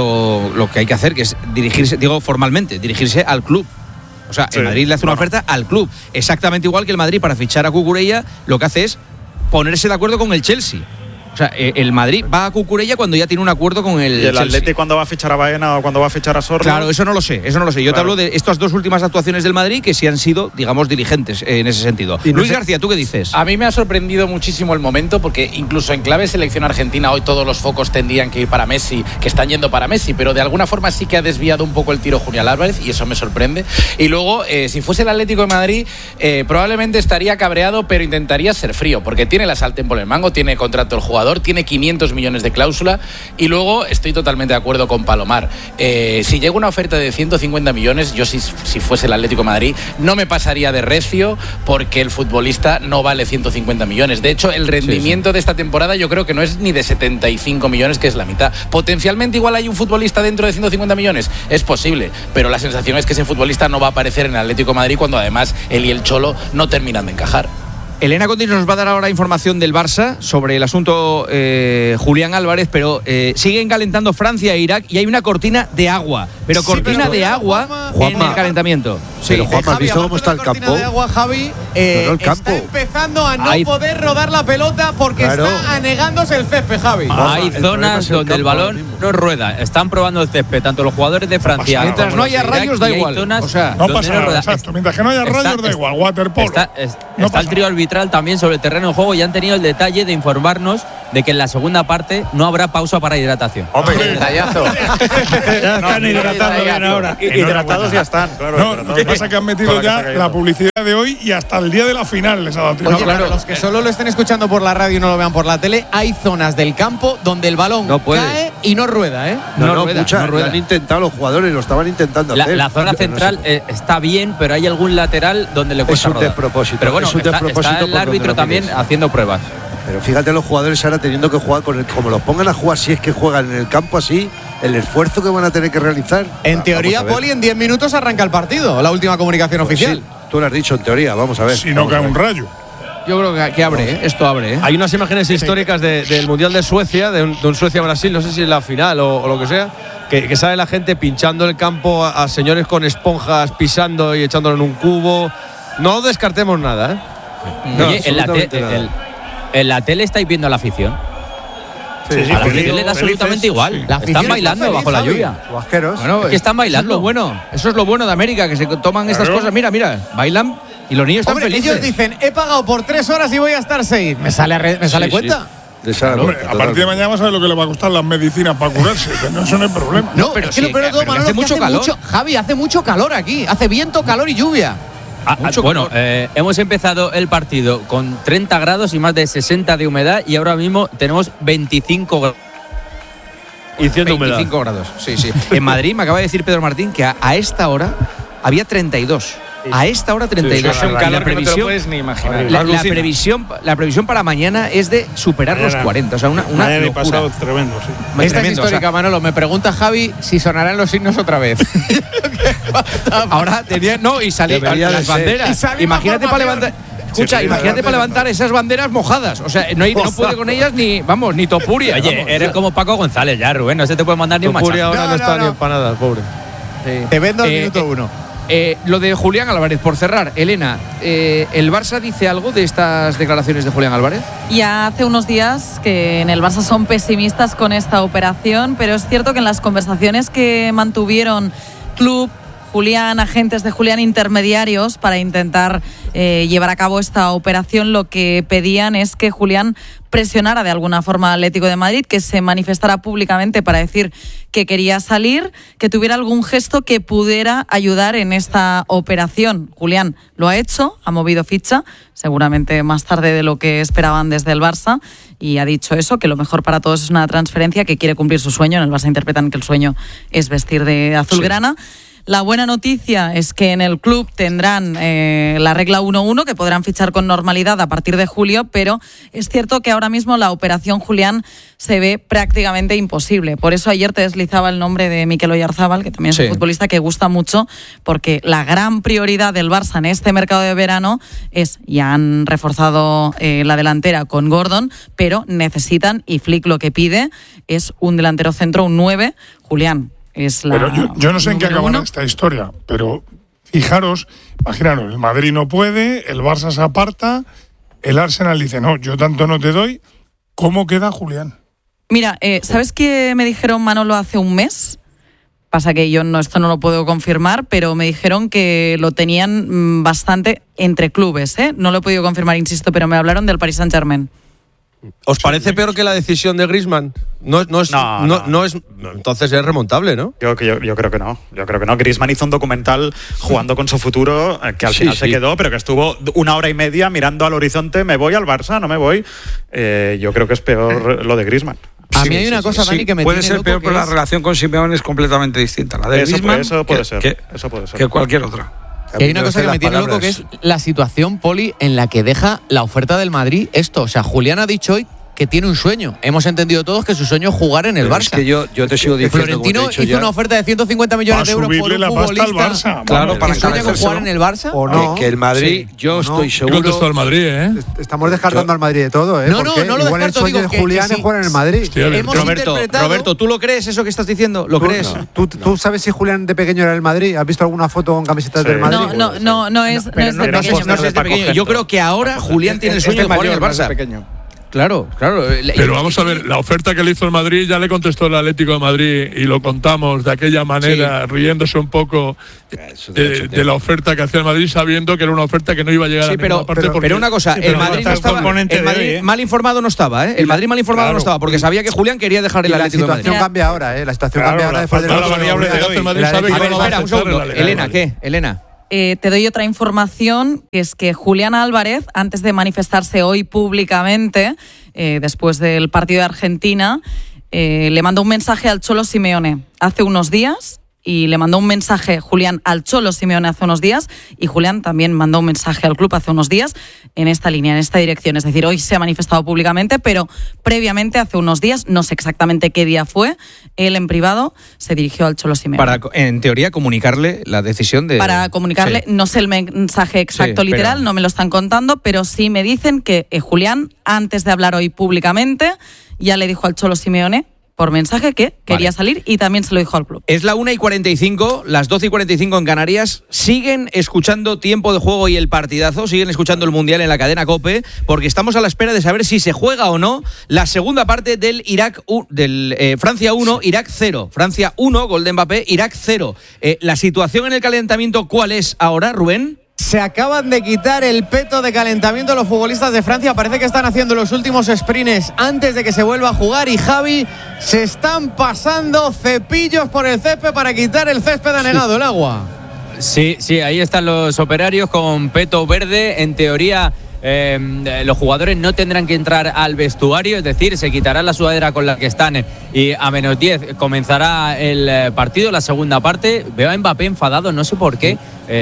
lo que hay que hacer, que es dirigirse, digo formalmente, dirigirse al club. O sea, el Madrid le hace una oferta al club. Exactamente igual que el Madrid, para fichar a Cucurella, lo que hace es ponerse de acuerdo con el Chelsea. O sea, el Madrid va a Cucurella cuando ya tiene un acuerdo con el Chelsea. ¿Y el Atleti cuando va a fichar a Baena o cuando va a fichar a Sorlo? Claro, eso no lo sé. Yo te hablo de estas dos últimas actuaciones del Madrid, que sí han sido, digamos, diligentes en ese sentido. Luis García, ¿tú qué dices? A mí me ha sorprendido muchísimo el momento, porque incluso en clave selección argentina hoy todos los focos tendrían que ir para Messi, que están yendo para Messi, pero de alguna forma sí que ha desviado un poco el tiro Julián Álvarez, y eso me sorprende. Y luego, si fuese el Atlético de Madrid, probablemente estaría cabreado, pero intentaría ser frío, porque tiene la sartén por el mango, tiene contrato el jugador, tiene 500 millones de cláusula, y luego estoy totalmente de acuerdo con Palomar. Si llega una oferta de 150 millones, yo si fuese el Atlético de Madrid no me pasaría de recio, porque el futbolista no vale 150 millones. De hecho, el rendimiento de esta temporada yo creo que no es ni de 75 millones, que es la mitad. Potencialmente igual hay un futbolista dentro de 150 millones, es posible, pero la sensación es que ese futbolista no va a aparecer en el Atlético de Madrid, cuando además él y el Cholo no terminan de encajar. Elena Conti nos va a dar ahora información del Barça sobre el asunto Julián Álvarez, pero siguen calentando Francia e Irak y hay una cortina de agua, pero cortina de agua en el calentamiento. Sí, pero Juanma, ¿has visto cómo está el campo? De agua, Javi, el campo. está empezando a no poder rodar la pelota porque está anegándose el césped, Javi. Hay zonas donde el balón no rueda. Están probando el césped, tanto los jugadores de Francia. Mientras no haya rayos, da igual. O sea, no pasa nada, exacto. Mientras que no haya rayos, da igual. Waterpolo. Está el trío arbitral también sobre el terreno de juego, y han tenido el detalle de informarnos de que en la segunda parte no habrá pausa para hidratación. Hombre, detallazo. Ya están hidratando bien ahora. Hidratados ya están. Claro, lo que pasa es que han metido ya la publicidad de hoy y hasta el día de la final les ha dado tiempo. Oye, claro, los que solo lo estén escuchando por la radio y no lo vean por la tele, hay zonas del campo donde el balón cae y no rueda, ¿eh? No rueda. Lo han intentado los jugadores, lo estaban intentando hacer. La zona central está bien, pero hay algún lateral donde le cuesta rodar. Es un despropósito. Pero bueno, está el árbitro también haciendo pruebas. Pero fíjate los jugadores ahora teniendo que jugar como los pongan a jugar, si es que juegan en el campo así, el esfuerzo que van a tener que realizar. En teoría, Poli, en 10 minutos arranca el partido, la última comunicación oficial. Sí, tú lo has dicho, en teoría, vamos a ver. Si no cae un rayo. Yo creo que abre, ¿eh? Esto abre, ¿eh? Hay unas imágenes históricas del Mundial de Suecia, de un Suecia-Brasil, no sé si es la final o lo que sea, que sale la gente pinchando el campo a señores con esponjas pisando y echándolo en un cubo. No descartemos nada, ¿eh? No, oye, en la tele estáis viendo a la afición. Sí, a la afición le da absolutamente igual. Están bailando bajo la lluvia. Bueno, es que están bailando. Eso es lo bueno de América, que se toman estas cosas. Mira, bailan y los niños están felices. Ellos dicen, he pagado por 3 horas y voy a estar 6. ¿Me sale cuenta? Hombre, a partir de mañana vas a ver lo que le va a costar las medicinas para curarse, que no, eso no es problema. No, pero es que lo peor de todo, Manolo, hace mucho calor. Javi, hace mucho calor aquí. Hace viento, calor y lluvia. Bueno, hemos empezado el partido con 30 grados y más de 60 de humedad y ahora mismo tenemos 25 grados. Y 100 de humedad. 25 grados, sí. En Madrid me acaba de decir Pedro Martín que a esta hora había 32. A esta hora 32. Es un calor que no te lo puedes ni imaginar. La previsión para mañana es de superar los 40. O sea, una locura. Pasado tremendo, sí. Esta es histórica, Manolo. Me pregunta Javi si sonarán los himnos otra vez. Ahora tenía. No, y salían las banderas. Imagínate para levantar. Escucha, imagínate para levantar esas banderas mojadas. O sea, no puede con ellas ni Topuria. Oye, eres como Paco González ya, Rubén. No se te puede mandar ni un machazo. Topuria ahora no está ni empanada, pobre. Sí. Te vendo al minuto 1. Lo de Julián Álvarez, por cerrar, Elena, ¿el Barça dice algo de estas declaraciones de Julián Álvarez? Ya hace unos días que en el Barça son pesimistas con esta operación, pero es cierto que en las conversaciones que mantuvieron club, Julián, agentes de Julián, intermediarios para intentar llevar a cabo esta operación, lo que pedían es que Julián presionara de alguna forma al Atlético de Madrid, que se manifestara públicamente para decir que quería salir, que tuviera algún gesto que pudiera ayudar en esta operación. Julián lo ha hecho, ha movido ficha, seguramente más tarde de lo que esperaban desde el Barça, y ha dicho eso, que lo mejor para todos es una transferencia, que quiere cumplir su sueño. En el Barça interpretan que el sueño es vestir de azulgrana. Sí. La buena noticia es que en el club tendrán la regla 1-1, que podrán fichar con normalidad a partir de julio, pero es cierto que ahora mismo la operación Julián se ve prácticamente imposible. Por eso ayer te deslizaba el nombre de Mikel Oyarzábal, que también es un futbolista que gusta mucho, porque la gran prioridad del Barça en este mercado de verano es, ya han reforzado la delantera con Gordon, pero necesitan, y Flick lo que pide es un delantero centro, un 9, Julián. Pero yo no sé en qué acabará esta historia, pero fijaros, imaginaros, el Madrid no puede, el Barça se aparta, el Arsenal dice, no, yo tanto no te doy. ¿Cómo queda Julián? Mira, ¿sabes qué me dijeron, Manolo, hace un mes? Pasa que yo esto no lo puedo confirmar, pero me dijeron que lo tenían bastante entre clubes, ¿eh? No lo he podido confirmar, insisto, pero me hablaron del Paris Saint-Germain. ¿Os parece peor que la decisión de Griezmann? No, entonces es remontable, ¿no? Yo creo que no. Yo creo que no. Griezmann hizo un documental jugando con su futuro, que al final se quedó, pero que estuvo 1 hora y media mirando al horizonte. ¿Me voy al Barça? ¿No me voy? Yo creo que es peor lo de Griezmann. A mí hay una cosa, Dani, que me puede tiene ser peor, pero la relación con Simeone es completamente distinta. La de Griezmann, eso puede ser. Que cualquier otra. Y hay una cosa que me tiene loco, que es la situación, Poli, en la que deja la oferta del Madrid esto. O sea, Julián ha dicho hoy que tiene un sueño. Hemos entendido todos que su sueño es jugar en el Barça. Es que yo te sigo diciendo, Florentino hizo una oferta de 150 millones de euros por un futbolista. Claro, para que sueña con jugar en el Barça. O no. Que el Madrid, yo estoy seguro. Creo que está el Madrid, ¿eh? Estamos descartando al Madrid de todo, ¿eh? No lo igual descarto, el sueño de Julián es jugar en el Madrid. Roberto, ¿tú lo crees eso que estás diciendo? ¿Lo crees? ¿Tú sabes si Julián de pequeño era el Madrid? ¿Has visto alguna foto con camisetas del Madrid? No es de pequeño. Yo creo que ahora Julián tiene el sueño de jugar en el Barça. Claro. Pero vamos a ver, la oferta que le hizo el Madrid ya le contestó el Atlético de Madrid y lo contamos de aquella manera, riéndose un poco de la oferta que hacía el Madrid, sabiendo que era una oferta que no iba a llegar a ninguna parte. Pero una cosa, el Madrid no estaba, mal informado no estaba, ¿eh? El Madrid mal informado no estaba, porque sabía que Julián quería dejar el Atlético de Madrid. La situación cambia ahora, ¿eh? La situación cambia ahora después de la variable de hoy. Espera un segundo. Elena, ¿qué? Elena. Te doy otra información, que es que Julián Álvarez, antes de manifestarse hoy públicamente, después del partido de Argentina, le mandó un mensaje al Cholo Simeone hace unos días y le mandó un mensaje Julián al Cholo Simeone hace unos días, y Julián también mandó un mensaje al club hace unos días en esta línea, en esta dirección. Es decir, hoy se ha manifestado públicamente, pero previamente, hace unos días, no sé exactamente qué día fue, él en privado se dirigió al Cholo Simeone. Para, en teoría, comunicarle la decisión de... Para comunicarle, sí. No sé el mensaje exacto literal, no me lo están contando, pero sí me dicen que Julián, antes de hablar hoy públicamente, ya le dijo al Cholo Simeone por mensaje que quería salir, y también se lo dijo al club. Es la 1:45, las 12:45 en Canarias. Siguen escuchando Tiempo de Juego y el partidazo, siguen escuchando el Mundial en la cadena COPE, porque estamos a la espera de saber si se juega o no la segunda parte del Francia 1, Irak 0. Francia 1, gol de Mbappé, Irak 0. ¿La situación en el calentamiento cuál es ahora, Rubén? Se acaban de quitar el peto de calentamiento los futbolistas de Francia. Parece que están haciendo los últimos sprints antes de que se vuelva a jugar. Y Javi, se están pasando cepillos por el césped para quitar el césped anegado, el agua. Sí, ahí están los operarios con peto verde. En teoría, los jugadores no tendrán que entrar al vestuario, es decir, se quitará la sudadera con la que están, y a menos 10 comenzará el partido, la segunda parte. Veo a Mbappé enfadado, no sé por qué.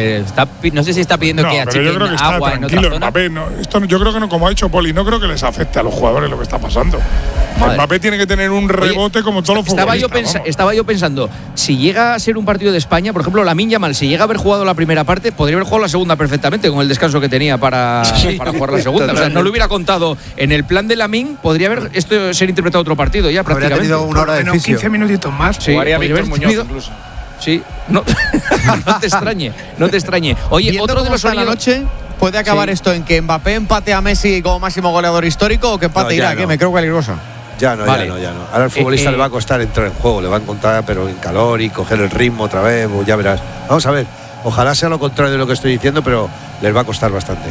No sé si está pidiendo que achiquen agua en otra zona. Mbappé, yo creo que no, como ha dicho Poli, no creo que les afecte a los jugadores lo que está pasando. Mbappé tiene que tener un rebote como todos los futbolistas. Estaba yo pensando, si llega a ser un partido de España, por ejemplo, Lamine Yamal, si llega a haber jugado la primera parte, podría haber jugado la segunda perfectamente con el descanso que tenía para jugar la segunda. O sea, no lo hubiera contado en el plan de Lamine, podría haber ser interpretado otro partido ya prácticamente. Habría tenido una hora de fisio. 15 minutitos más. Sí, jugaría Víctor Muñoz incluso. Sí, no te extrañe. Oye, viendo otro de los sonidos de la noche, ¿puede acabar esto en que Mbappé empate a Messi como máximo goleador histórico, o que empate Irak? Me creo cualquier cosa. Ya no. Ahora el futbolista le va a costar entrar en juego, le va a encontrar, pero en calor y coger el ritmo otra vez, pues ya verás. Vamos a ver, ojalá sea lo contrario de lo que estoy diciendo, pero les va a costar bastante.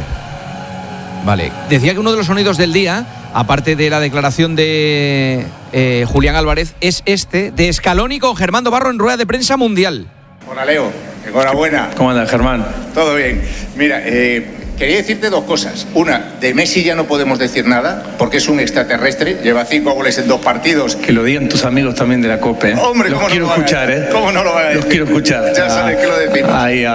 Vale, decía que uno de los sonidos del día, aparte de la declaración de Julián Álvarez, es este de Scaloni con Germán Dobarro en rueda de prensa mundial. Hola Leo, enhorabuena. ¿Cómo andas, Germán? Todo bien. Mira, quería decirte dos cosas. Una, de Messi ya no podemos decir nada, porque es un extraterrestre, lleva 5 goles en 2 partidos. Que lo digan tus amigos también de la COPE. Hombre, los quiero escuchar, ¿eh? ¿Cómo no lo van a decir? Los quiero escuchar. Ya sabes que lo decimos. Ahí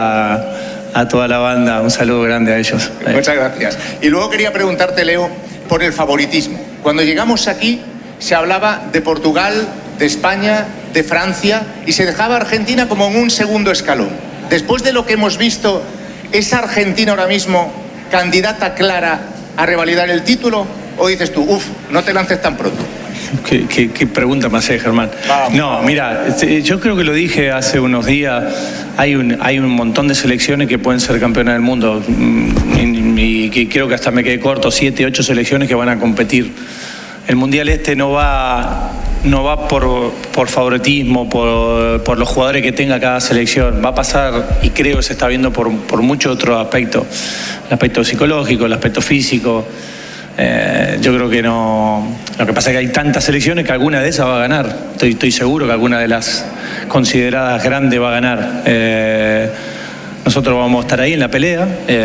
a toda la banda, un saludo grande a ellos. Muchas gracias. Y luego quería preguntarte, Leo, por el favoritismo. Cuando llegamos aquí se hablaba de Portugal, de España, de Francia, y se dejaba a Argentina como en un segundo escalón. Después de lo que hemos visto, ¿es Argentina ahora mismo candidata clara a revalidar el título? ¿O dices tú, no te lances tan pronto? ¿Qué pregunta me haces, Germán? Vamos, no, mira, yo creo que lo dije hace unos días. Hay un montón de selecciones que pueden ser campeonas del mundo, y que creo que hasta me quedé corto, 7, 8 selecciones que van a competir. El Mundial no va por favoritismo, por los jugadores que tenga cada selección. Va a pasar, y creo que se está viendo por muchos otros aspectos. El aspecto psicológico, el aspecto físico. Yo creo que no. Lo que pasa es que hay tantas selecciones que alguna de esas va a ganar. Estoy seguro que alguna de las consideradas grandes va a ganar. Nosotros vamos a estar ahí en la pelea,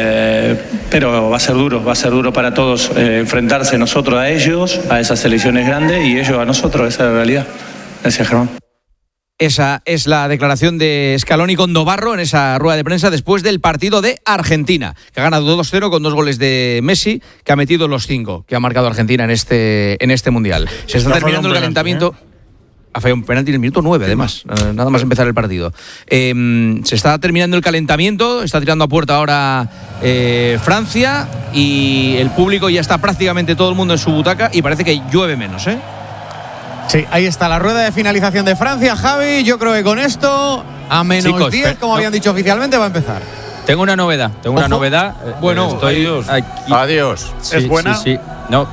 pero va a ser duro para todos enfrentarse nosotros a ellos, a esas selecciones grandes, y ellos a nosotros. Esa es la realidad. Gracias, Germán. Esa es la declaración de Scaloni con Dobarro en esa rueda de prensa después del partido de Argentina, que ha ganado 2-0 con 2 goles de Messi, que ha metido los 5 que ha marcado Argentina en este Mundial. Se está terminando el calentamiento. Ha fallado un penalti en el minuto 9, además, nada más empezar el partido. Se está terminando el calentamiento, está tirando a puerta ahora Francia, y el público ya está prácticamente todo el mundo en su butaca, y parece que llueve menos, ¿eh? Sí, ahí está la rueda de finalización de Francia, Javi. Yo creo que con esto, a menos Chicos, 10, como habían dicho oficialmente, va a empezar. Tengo una novedad. Bueno, estoy aquí. Adiós. Sí, ¿Es buena? Sí. No.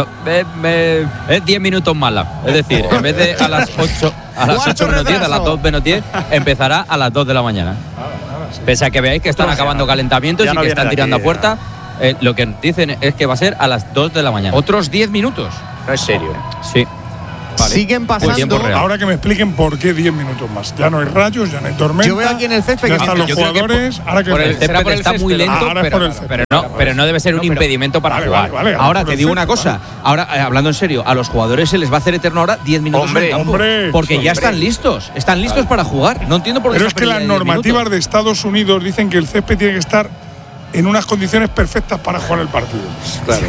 Es 10 minutos mala. Es decir, en vez de a las 8, a las 8 menos 10, a las 2 menos 10, empezará a las 2 de la mañana. Pese a que veáis que están acabando calentamientos y que están tirando a puerta, lo que dicen es que va a ser a las 2 de la mañana. ¿Otros 10 minutos? No es serio. Sí. Siguen pasando. Ahora que me expliquen por qué 10 minutos más. Ya no hay rayos, ya no hay tormenta. Yo veo aquí en el césped ya que están los jugadores. Ahora que por el césped está muy lento, pero no debe ser un impedimento para jugar. Ahora te digo una cosa. Ahora, hablando en serio, a los jugadores se les va a hacer eterno ahora 10 minutos en el campo. Porque ya están listos. Están listos para jugar. No entiendo por qué. Pero es que las normativas de Estados Unidos dicen que el césped tiene que estar en unas condiciones perfectas para jugar el partido. Claro.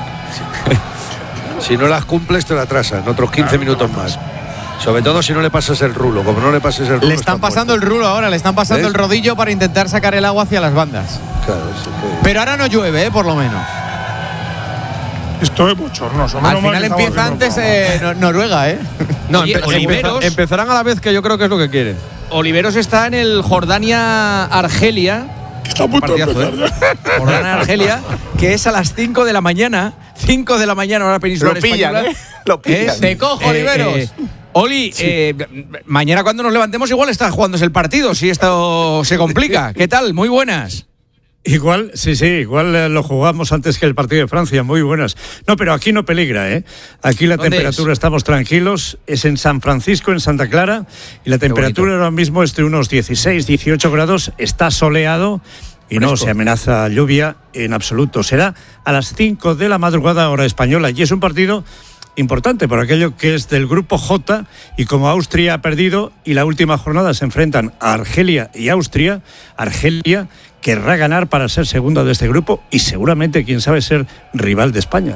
Si no las cumples, te la atrasan otros 15 minutos más. Sobre todo si no le pasas el rulo. Como no le pases el rulo. Le están pasando el rulo ahora, le están pasando el rodillo para intentar sacar el agua hacia las bandas. Claro, sí que... Pero ahora no llueve, por lo menos. Esto es bochornoso. Al final empieza antes Noruega, ¿eh? No, empezarán a la vez, que yo creo que es lo que quieren. Oliveros está en el Jordania-Argelia. Está a punto de empezar ya. Jordania-Argelia, que es a las 5 de la mañana. 5 de la mañana, hora peninsular española. Lo pillan. Te cojo, Oliveros. Oli, mañana cuando nos levantemos igual está jugándose el partido, si esto se complica. ¿Qué tal? Muy buenas. Igual, igual lo jugamos antes que el partido de Francia, muy buenas. No, pero aquí no peligra, ¿eh? Aquí la temperatura, estamos tranquilos, es en San Francisco, en Santa Clara, y la temperatura ahora mismo es de unos 16, 18 grados, está soleado y no se amenaza lluvia en absoluto. Será a las 5 de la madrugada hora española y es un partido importante por aquello que es del grupo J, y como Austria ha perdido y la última jornada se enfrentan a Argelia y Austria, Argelia querrá ganar para ser segunda de este grupo y seguramente, quién sabe, ser rival de España.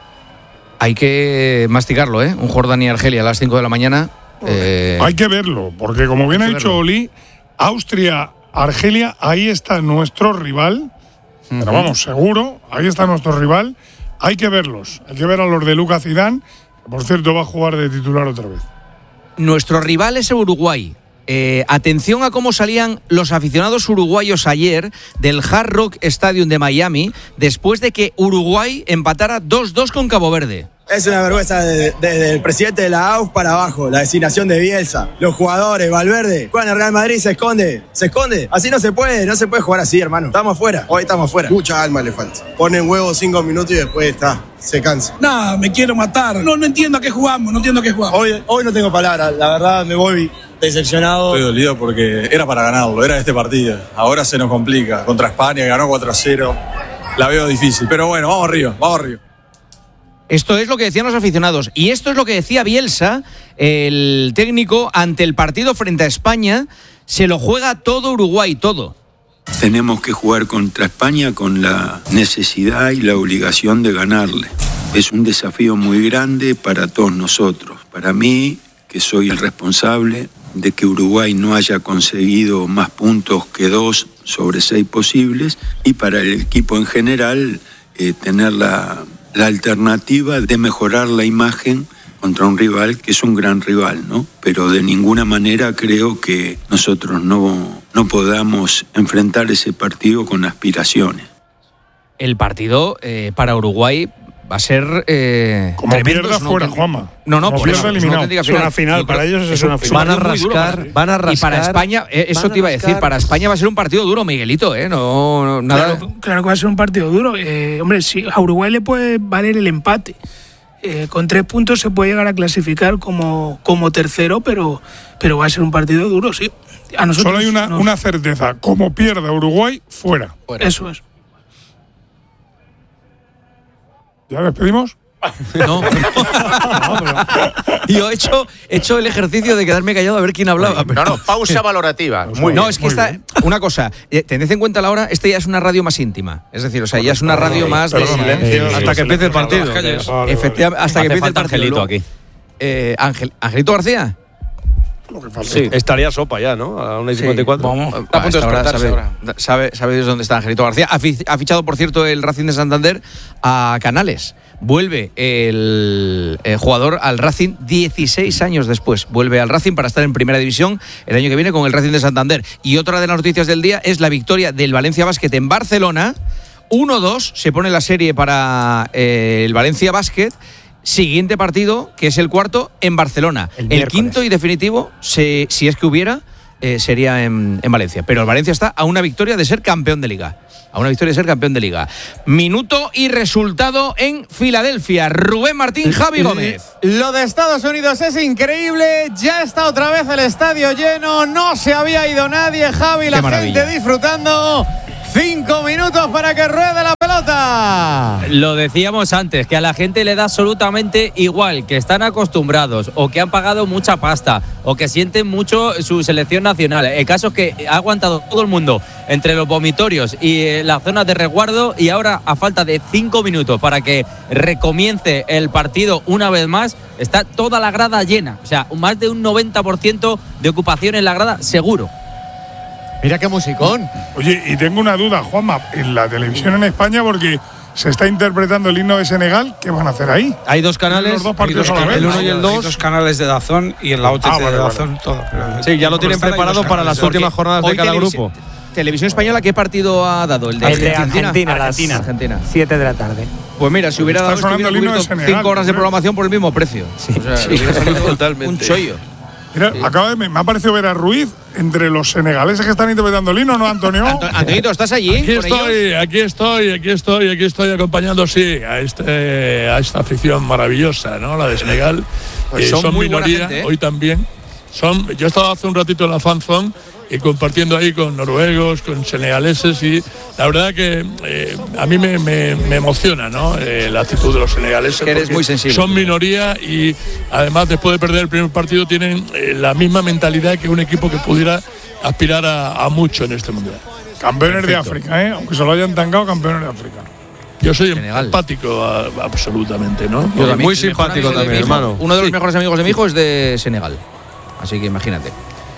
Hay que masticarlo, ¿eh? Un Jordania-Argelia a las 5 de la mañana. Hay que verlo, porque como bien ha dicho Oli, Austria-Argelia, ahí está nuestro rival. Pero vamos, seguro, ahí está nuestro rival. Hay que verlos, hay que ver a los de Lucas Zidane, que por cierto va a jugar de titular otra vez. Nuestro rival es Uruguay. Atención a cómo salían los aficionados uruguayos ayer del Hard Rock Stadium de Miami después de que Uruguay empatara 2-2 con Cabo Verde. Es una vergüenza desde el presidente de la AUF para abajo, la designación de Bielsa, los jugadores, Valverde, juegan en el Real Madrid, se esconde, así no se puede jugar así, hermano, estamos afuera, hoy estamos afuera. Mucha alma le falta, ponen huevos 5 minutos y después se cansa. Nada, me quiero matar, no entiendo a qué jugamos, Hoy no tengo palabras, la verdad me voy decepcionado. Estoy dolido porque era para ganarlo, era este partido, ahora se nos complica, contra España ganó 4-0, la veo difícil, pero bueno, vamos arriba. Esto es lo que decían los aficionados. Y esto es lo que decía Bielsa, el técnico, ante el partido frente a España. Se lo juega todo Uruguay, todo. Tenemos que jugar contra España con la necesidad y la obligación de ganarle. Es un desafío muy grande para todos nosotros. Para mí, que soy el responsable de que Uruguay no haya conseguido más puntos que 2 sobre 6 posibles. Y para el equipo en general, tener la alternativa de mejorar la imagen contra un rival que es un gran rival, ¿no? Pero de ninguna manera creo que nosotros no podamos enfrentar ese partido con aspiraciones. El partido para Uruguay va a ser como pierda fuera, Juanma. No, por eso es una final. Para ellos es una final. Van a rascar. Y para España, eso te iba a decir, para España va a ser un partido duro, Miguelito, no nada. Claro que va a ser un partido duro. Hombre, sí, a Uruguay le puede valer el empate. Con 3 puntos se puede llegar a clasificar como tercero, pero va a ser un partido duro, sí. A nosotros solo hay una certeza: como pierda Uruguay, fuera. Eso es. ¿Ya despedimos? No. Yo he hecho el ejercicio de quedarme callado a ver quién hablaba. No, pausa valorativa. Es que una cosa, tened en cuenta la hora, ya es una radio más íntima. Es decir, ya es una radio más de silencio. Hasta que empiece el partido. Efectivamente, hasta que empiece el partido. Angelito aquí. ¿Angelito García? Sí, estaría sopa ya, ¿no? A 1:54. Vamos, a punto de despertarse. Sabe Dios dónde está Angelito García. Ha fichado, por cierto, el Racing de Santander a Canales. Vuelve el jugador al Racing 16 años después. Vuelve al Racing para estar en Primera División el año que viene con el Racing de Santander. Y otra de las noticias del día es la victoria del Valencia Basket en Barcelona. 1-2 se pone la serie para el Valencia Basket. Siguiente partido, que es el cuarto, en Barcelona. El quinto y definitivo, si es que hubiera, sería en Valencia. Pero el Valencia está a una victoria de ser campeón de Liga. Minuto y resultado en Filadelfia. Rubén Martín, Javi Gómez. Lo de Estados Unidos es increíble. Ya está otra vez el estadio lleno. No se había ido nadie, Javi. La gente disfrutando. 5 minutos para que ruede la pelota. Lo decíamos antes, que a la gente le da absolutamente igual, que están acostumbrados o que han pagado mucha pasta o que sienten mucho su selección nacional. El caso es que ha aguantado todo el mundo entre los vomitorios y las zonas de resguardo, y ahora, a falta de 5 minutos para que recomience el partido una vez más, está toda la grada llena. O sea, más de un 90% de ocupación en la grada seguro. Mira qué musicón. Oye, y tengo una duda, Juanma, en la televisión en España, porque se está interpretando el himno de Senegal, ¿qué van a hacer ahí? Hay dos canales, los dos partidos a la vez, el 1 y el 2. Hay dos canales de DAZN y en la OTT de DAZN todo. Sí, ya lo tienen preparado para las últimas jornadas de cada grupo. Televisión Española, ¿qué partido ha dado? El de Argentina. 7 de la tarde. Pues mira, si hubiera dado 5 horas de programación por el mismo precio. Sí. O sea, hubiera salido totalmente un chollo. Mira, me ha parecido ver a Ruiz entre los senegaleses que están interpretando el himno, ¿no, Antonio? Antonito, ¿estás allí? Aquí estoy acompañando, sí, a esta afición maravillosa, ¿no? La de Senegal. Pues son muy minoría, gente, ¿eh? Hoy también. Yo he estado hace un ratito en la Fan Zone y compartiendo ahí con noruegos, con senegaleses, y la verdad que a mí me emociona, ¿no? La actitud de los senegaleses. Que eres muy sensible. Son minoría y además, después de perder el primer partido, tienen la misma mentalidad que un equipo que pudiera aspirar a mucho en este mundial. Campeones de África, ¿eh? Aunque se lo hayan tangado, campeones de África. Yo soy empático absolutamente, ¿no? Yo muy simpático también, hermano. Uno de los mejores amigos de mi hijo es de Senegal. Así que imagínate.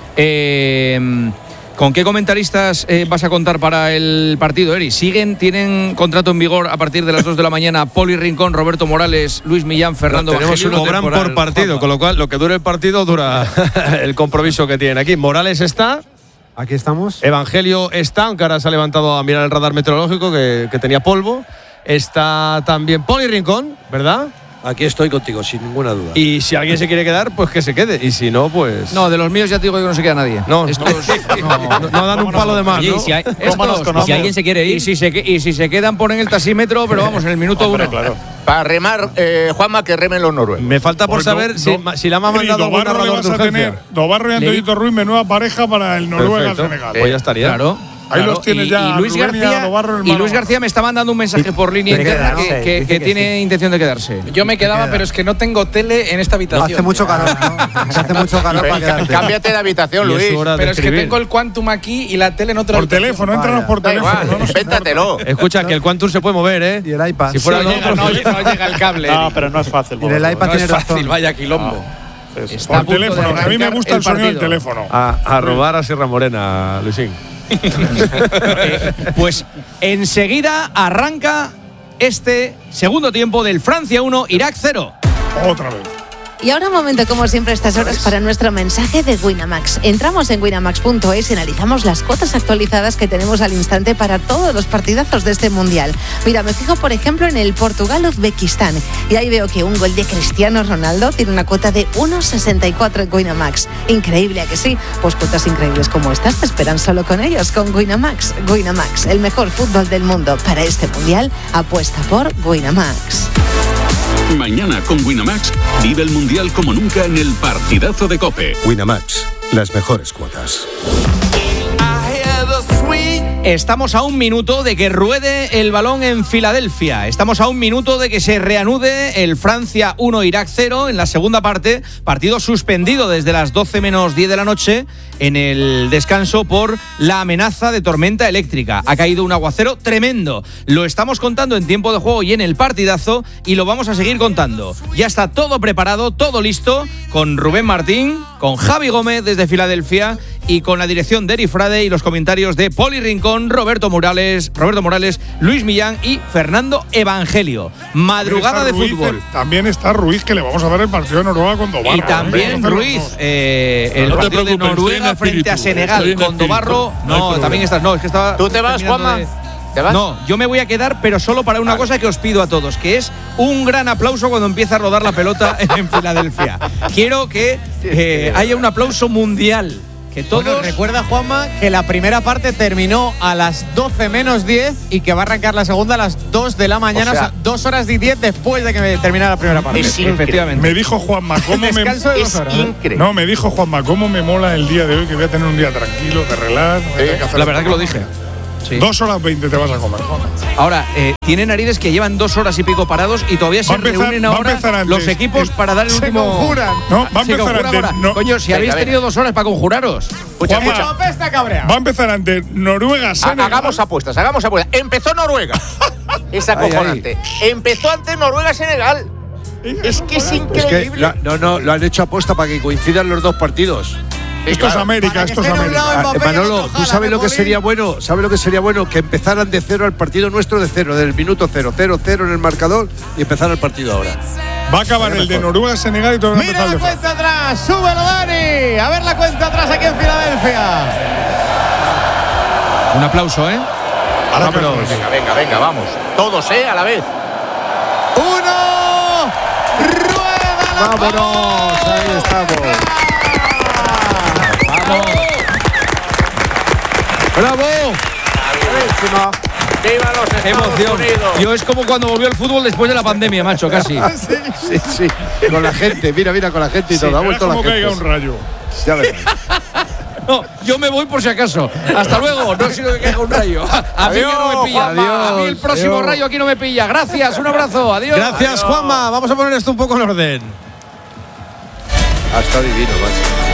¿Con qué comentaristas vas a contar para el partido, Eri? ¿Tienen contrato en vigor a partir de las 2 de la mañana Poli Rincón, Roberto Morales, Luis Millán, Fernando Evangelio? Cobran por partido, con lo cual lo que dure el partido dura el compromiso que tienen aquí. Morales está. Aquí estamos. Evangelio está, aunque ahora se ha levantado a mirar el radar meteorológico que tenía polvo. Está también Poli Rincón, ¿verdad? Aquí estoy contigo, sin ninguna duda. Y si alguien se quiere quedar, pues que se quede. Y si no, pues… No, de los míos ya te digo que no se queda nadie. No dan un palo de más, ¿no? Si alguien se quiere ir… Y si se quedan, ponen el taxímetro, pero vamos, en el minuto 1. Claro. Para remar, Juanma, que remen los noruegos. Me falta por saber si la ha mandado algún narrador de urgencia. Dobarro y Antonito Ruiz, menueva pareja para el Noruega-Senegal. Pues ya estaría. Claro. Ahí los tienes ya. Y Luis García me está mandando un mensaje por línea interna que tiene intención de quedarse. Yo me quedaba, pero es que no tengo tele en esta habitación. Hace mucho calor, ¿no? Hace mucho calor para quedarte. Cámbiate de habitación, Luis. Pero es que tengo el Quantum aquí y la tele en otra habitación. Teléfono, entranos por teléfono. Véntatelo. Escucha, que el Quantum se puede mover, ¿eh? Y el iPad. Si fuera no llega el cable. No, pero no es fácil. Y el iPad tiene razón. Fácil, vaya quilombo. Por teléfono, a mí me gusta el sonido del teléfono. A robar a Sierra Morena, Luisín. Pues enseguida arranca este segundo tiempo del Francia 1, Irak 0. Otra vez. Y ahora un momento, como siempre, a estas horas para nuestro mensaje de Winamax. Entramos en winamax.es y analizamos las cuotas actualizadas que tenemos al instante para todos los partidazos de este Mundial. Mira, me fijo, por ejemplo, en el Portugal-Uzbekistán. Y ahí veo que un gol de Cristiano Ronaldo tiene una cuota de 1,64 en Winamax. Increíble, ¿a que sí? Pues cuotas increíbles como estas te esperan solo con ellos, con Winamax. Winamax, el mejor fútbol del mundo. Para este Mundial, apuesta por Winamax. Mañana con Winamax vive el Mundial como nunca en el partidazo de COPE. Winamax, las mejores cuotas. Estamos a un minuto de que ruede el balón en Filadelfia. Estamos a un minuto de que se reanude el Francia 1, Irak 0 en la segunda parte. Partido suspendido desde las 12 menos 10 de la noche en el descanso por la amenaza de tormenta eléctrica. Ha caído un aguacero tremendo. Lo estamos contando en tiempo de juego y en el partidazo y lo vamos a seguir contando. Ya está todo preparado, todo listo, con Rubén Martín, con Javi Gómez desde Filadelfia y con la dirección de Eri Frade y los comentarios de Poli Rincón, Roberto Morales, Luis Millán y Fernando Evangelio. Madrugada de fútbol. También está Ruiz, que le vamos a ver el partido de Noruega con Dobarro. Y también Ruiz, el partido de Noruega frente a Senegal con Dobarro. No, también estás. No, es que estaba. ¿Tú te vas, Juanma? ¿Te vas? No, yo me voy a quedar, pero solo para una cosa que os pido a todos, que es un gran aplauso cuando empieza a rodar la pelota en Filadelfia. Quiero que haya un aplauso mundial. Que todos… Bueno, recuerda, Juanma, que la primera parte terminó a las 12 menos 10 y que va a arrancar la segunda a las 2 de la mañana, o sea 2 horas y 10 después de que terminara la primera parte. Efectivamente. Me dijo Juanma, ¿cómo me… Descanso de 2 horas. No, me dijo Juanma, ¿cómo me mola el día de hoy? Que voy a tener un día tranquilo, de relax. La verdad que lo dije. Sí. 2 horas 20 te vas a comer, Juanma. Ahora, tienen narices que llevan 2 horas y pico parados y todavía se reúnen ahora los equipos para dar el último… conjuran. No, va a empezar antes. No. Coño, si habéis tenido 2 horas para conjuraros. Juanma, va a empezar antes Noruega, Senegal. Hagamos apuestas. Empezó Noruega. Es acojonante. Empezó antes Noruega-Senegal. Es que es increíble. Es que lo han hecho aposta para que coincidan los dos partidos. Esto es América, esto es América. Manolo, ¿tú sabes lo que sería bueno? ¿Sabes lo que sería bueno? Que empezaran de cero el partido nuestro de cero, del minuto 0-0 en el marcador y empezar el partido ahora. Va a acabar el de Noruega-Senegal y todo el mundo. Mira la cuenta atrás, súbelo, Dani. A ver la cuenta atrás aquí en Filadelfia. Un aplauso, ¿eh? Venga, vamos. Todos, a la vez. 1. Rueda. Vámonos, ahí estamos. ¡Vamos! ¡Bravo! ¡Bravísimo! ¡Viva los Estados Emoción. Unidos! Yo es como cuando volvió el fútbol después de la pandemia, macho, casi. Sí. Con la gente, mira, con la gente y todo. Ha vuelto la gente. Caiga un rayo. Ya verás. No, yo me voy por si acaso. Hasta luego. No sirve que caiga un rayo. A mí ya no me pilla. Juanma. A mí el próximo rayo aquí no me pilla. Gracias, un abrazo. Adiós. Gracias, Juanma. Vamos a poner esto un poco en orden. Está divino, macho.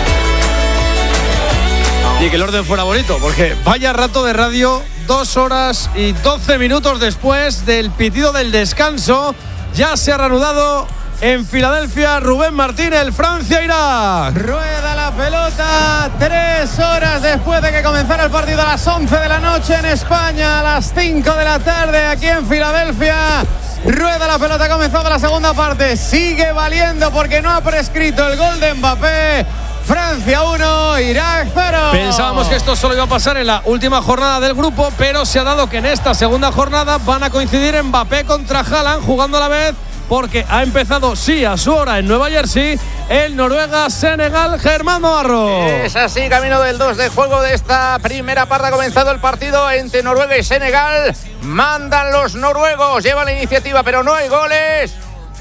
Y que el orden fuera bonito, porque vaya rato de radio, 2 horas y 12 minutos después del pitido del descanso, ya se ha reanudado en Filadelfia Rubén Martín, el Francia-Irak. Rueda la pelota 3 horas después de que comenzara el partido a las 11 de la noche en España, a las 5 de la tarde aquí en Filadelfia. Rueda la pelota, ha comenzado la segunda parte, sigue valiendo porque no ha prescrito el gol de Mbappé. Francia 1, Irak 0. Pensábamos que esto solo iba a pasar en la última jornada del grupo, pero se ha dado que en esta segunda jornada van a coincidir Mbappé contra Haaland jugando a la vez, porque ha empezado, sí, a su hora en Nueva Jersey, el Noruega-Senegal. Germán Navarro. Es así, camino del 2 de juego de esta primera parte. Ha comenzado el partido entre Noruega y Senegal. Mandan los noruegos, llevan la iniciativa, pero no hay goles.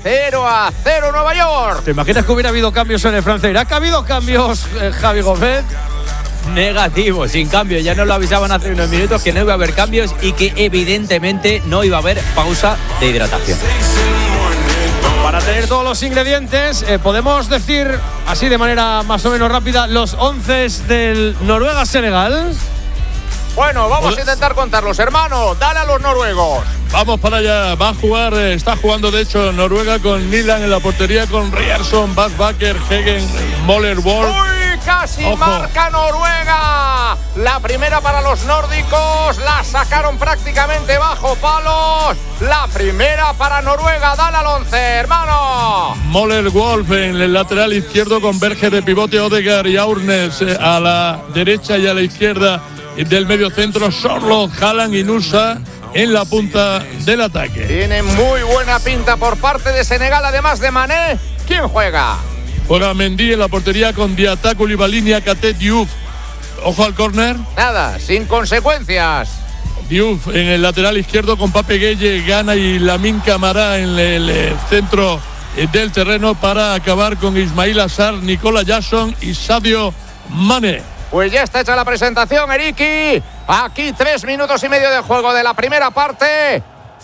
0-0 Nueva York. ¿Te imaginas que hubiera habido cambios en el Francia-Irak? ¿Ha habido cambios, Javi Gómez? Negativo, sin cambio. Ya nos lo avisaban hace unos minutos que no iba a haber cambios y que evidentemente no iba a haber pausa de hidratación. Para tener todos los ingredientes, podemos decir así de manera más o menos rápida los 11 del Noruega-Senegal. Bueno, vamos a intentar contarlos, hermano. Dale a los noruegos. Vamos para allá. Va a jugar, está jugando de hecho Noruega con Nilan en la portería, con Ryerson, Bakker, Hegen, Moller, Wolf. ¡Uy! Casi marca Noruega. La primera para los nórdicos. La sacaron prácticamente bajo palos. La primera para Noruega. Dale al 11, hermano. Moller, Wolf en el lateral izquierdo con Berger de pivote, Odegaard y Aurnes a la derecha y a la izquierda del medio centro, Sorloth, Haaland y Nusa en la punta del ataque. Tiene muy buena pinta por parte de Senegal, además de Mané. ¿Quién juega? Juega Mendy en la portería con Diatta, Koulibaly, Niakhaté, Diouf. Ojo al córner. Nada, sin consecuencias. Diouf en el lateral izquierdo con Pape Gueye, Gana y Lamine Camara en el centro del terreno para acabar con Ismail Assar, Nicola Jackson y Sadio Mané. Pues ya está hecha la presentación, Eriki. Aquí 3 minutos y medio de juego de la primera parte.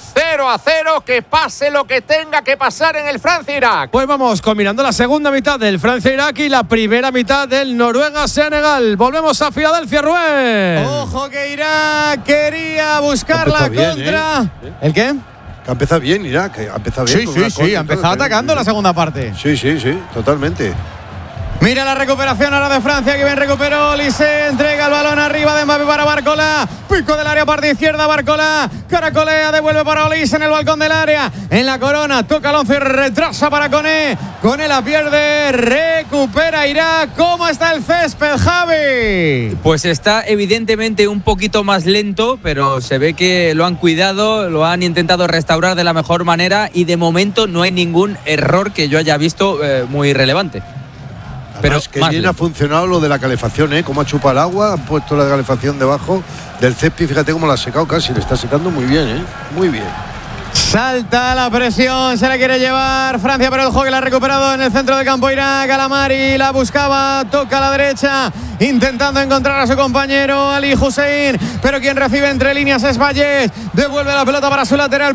0-0, que pase lo que tenga que pasar en el Francia-Irak. Pues vamos combinando la segunda mitad del Francia-Irak y la primera mitad del Noruega-Senegal. Volvemos a Filadelfia, Rubén. Ojo que Irak quería buscar la contra. ¿El qué? Que ha empezado bien Irak, que ha empezado bien. Sí, ha empezado atacando la segunda parte. Sí, totalmente. Mira la recuperación ahora de Francia, que bien recuperó Olise, entrega el balón arriba de Mbappé para Barcola, pico del área parte izquierda, Barcola, caracolea, devuelve para Olise en el balcón del área, en la corona, toca Alonso y retrasa para Koné la pierde, recupera Irak. ¿Cómo está el césped, Javi? Pues está evidentemente un poquito más lento, pero se ve que lo han cuidado, lo han intentado restaurar de la mejor manera y de momento no hay ningún error que yo haya visto muy relevante. pero que bien lejos. ha funcionado lo de la calefacción, cómo ha chupado el agua, han puesto la calefacción debajo del césped, fíjate cómo la ha secado casi, le está secando muy bien, muy bien. Salta la presión, se la quiere llevar Francia, pero el juego que la ha recuperado en el centro de campo. Irá Galamari, la buscaba, toca a la derecha, intentando encontrar a su compañero Ali Hussein, pero quien recibe entre líneas es Valles, devuelve la pelota para su lateral.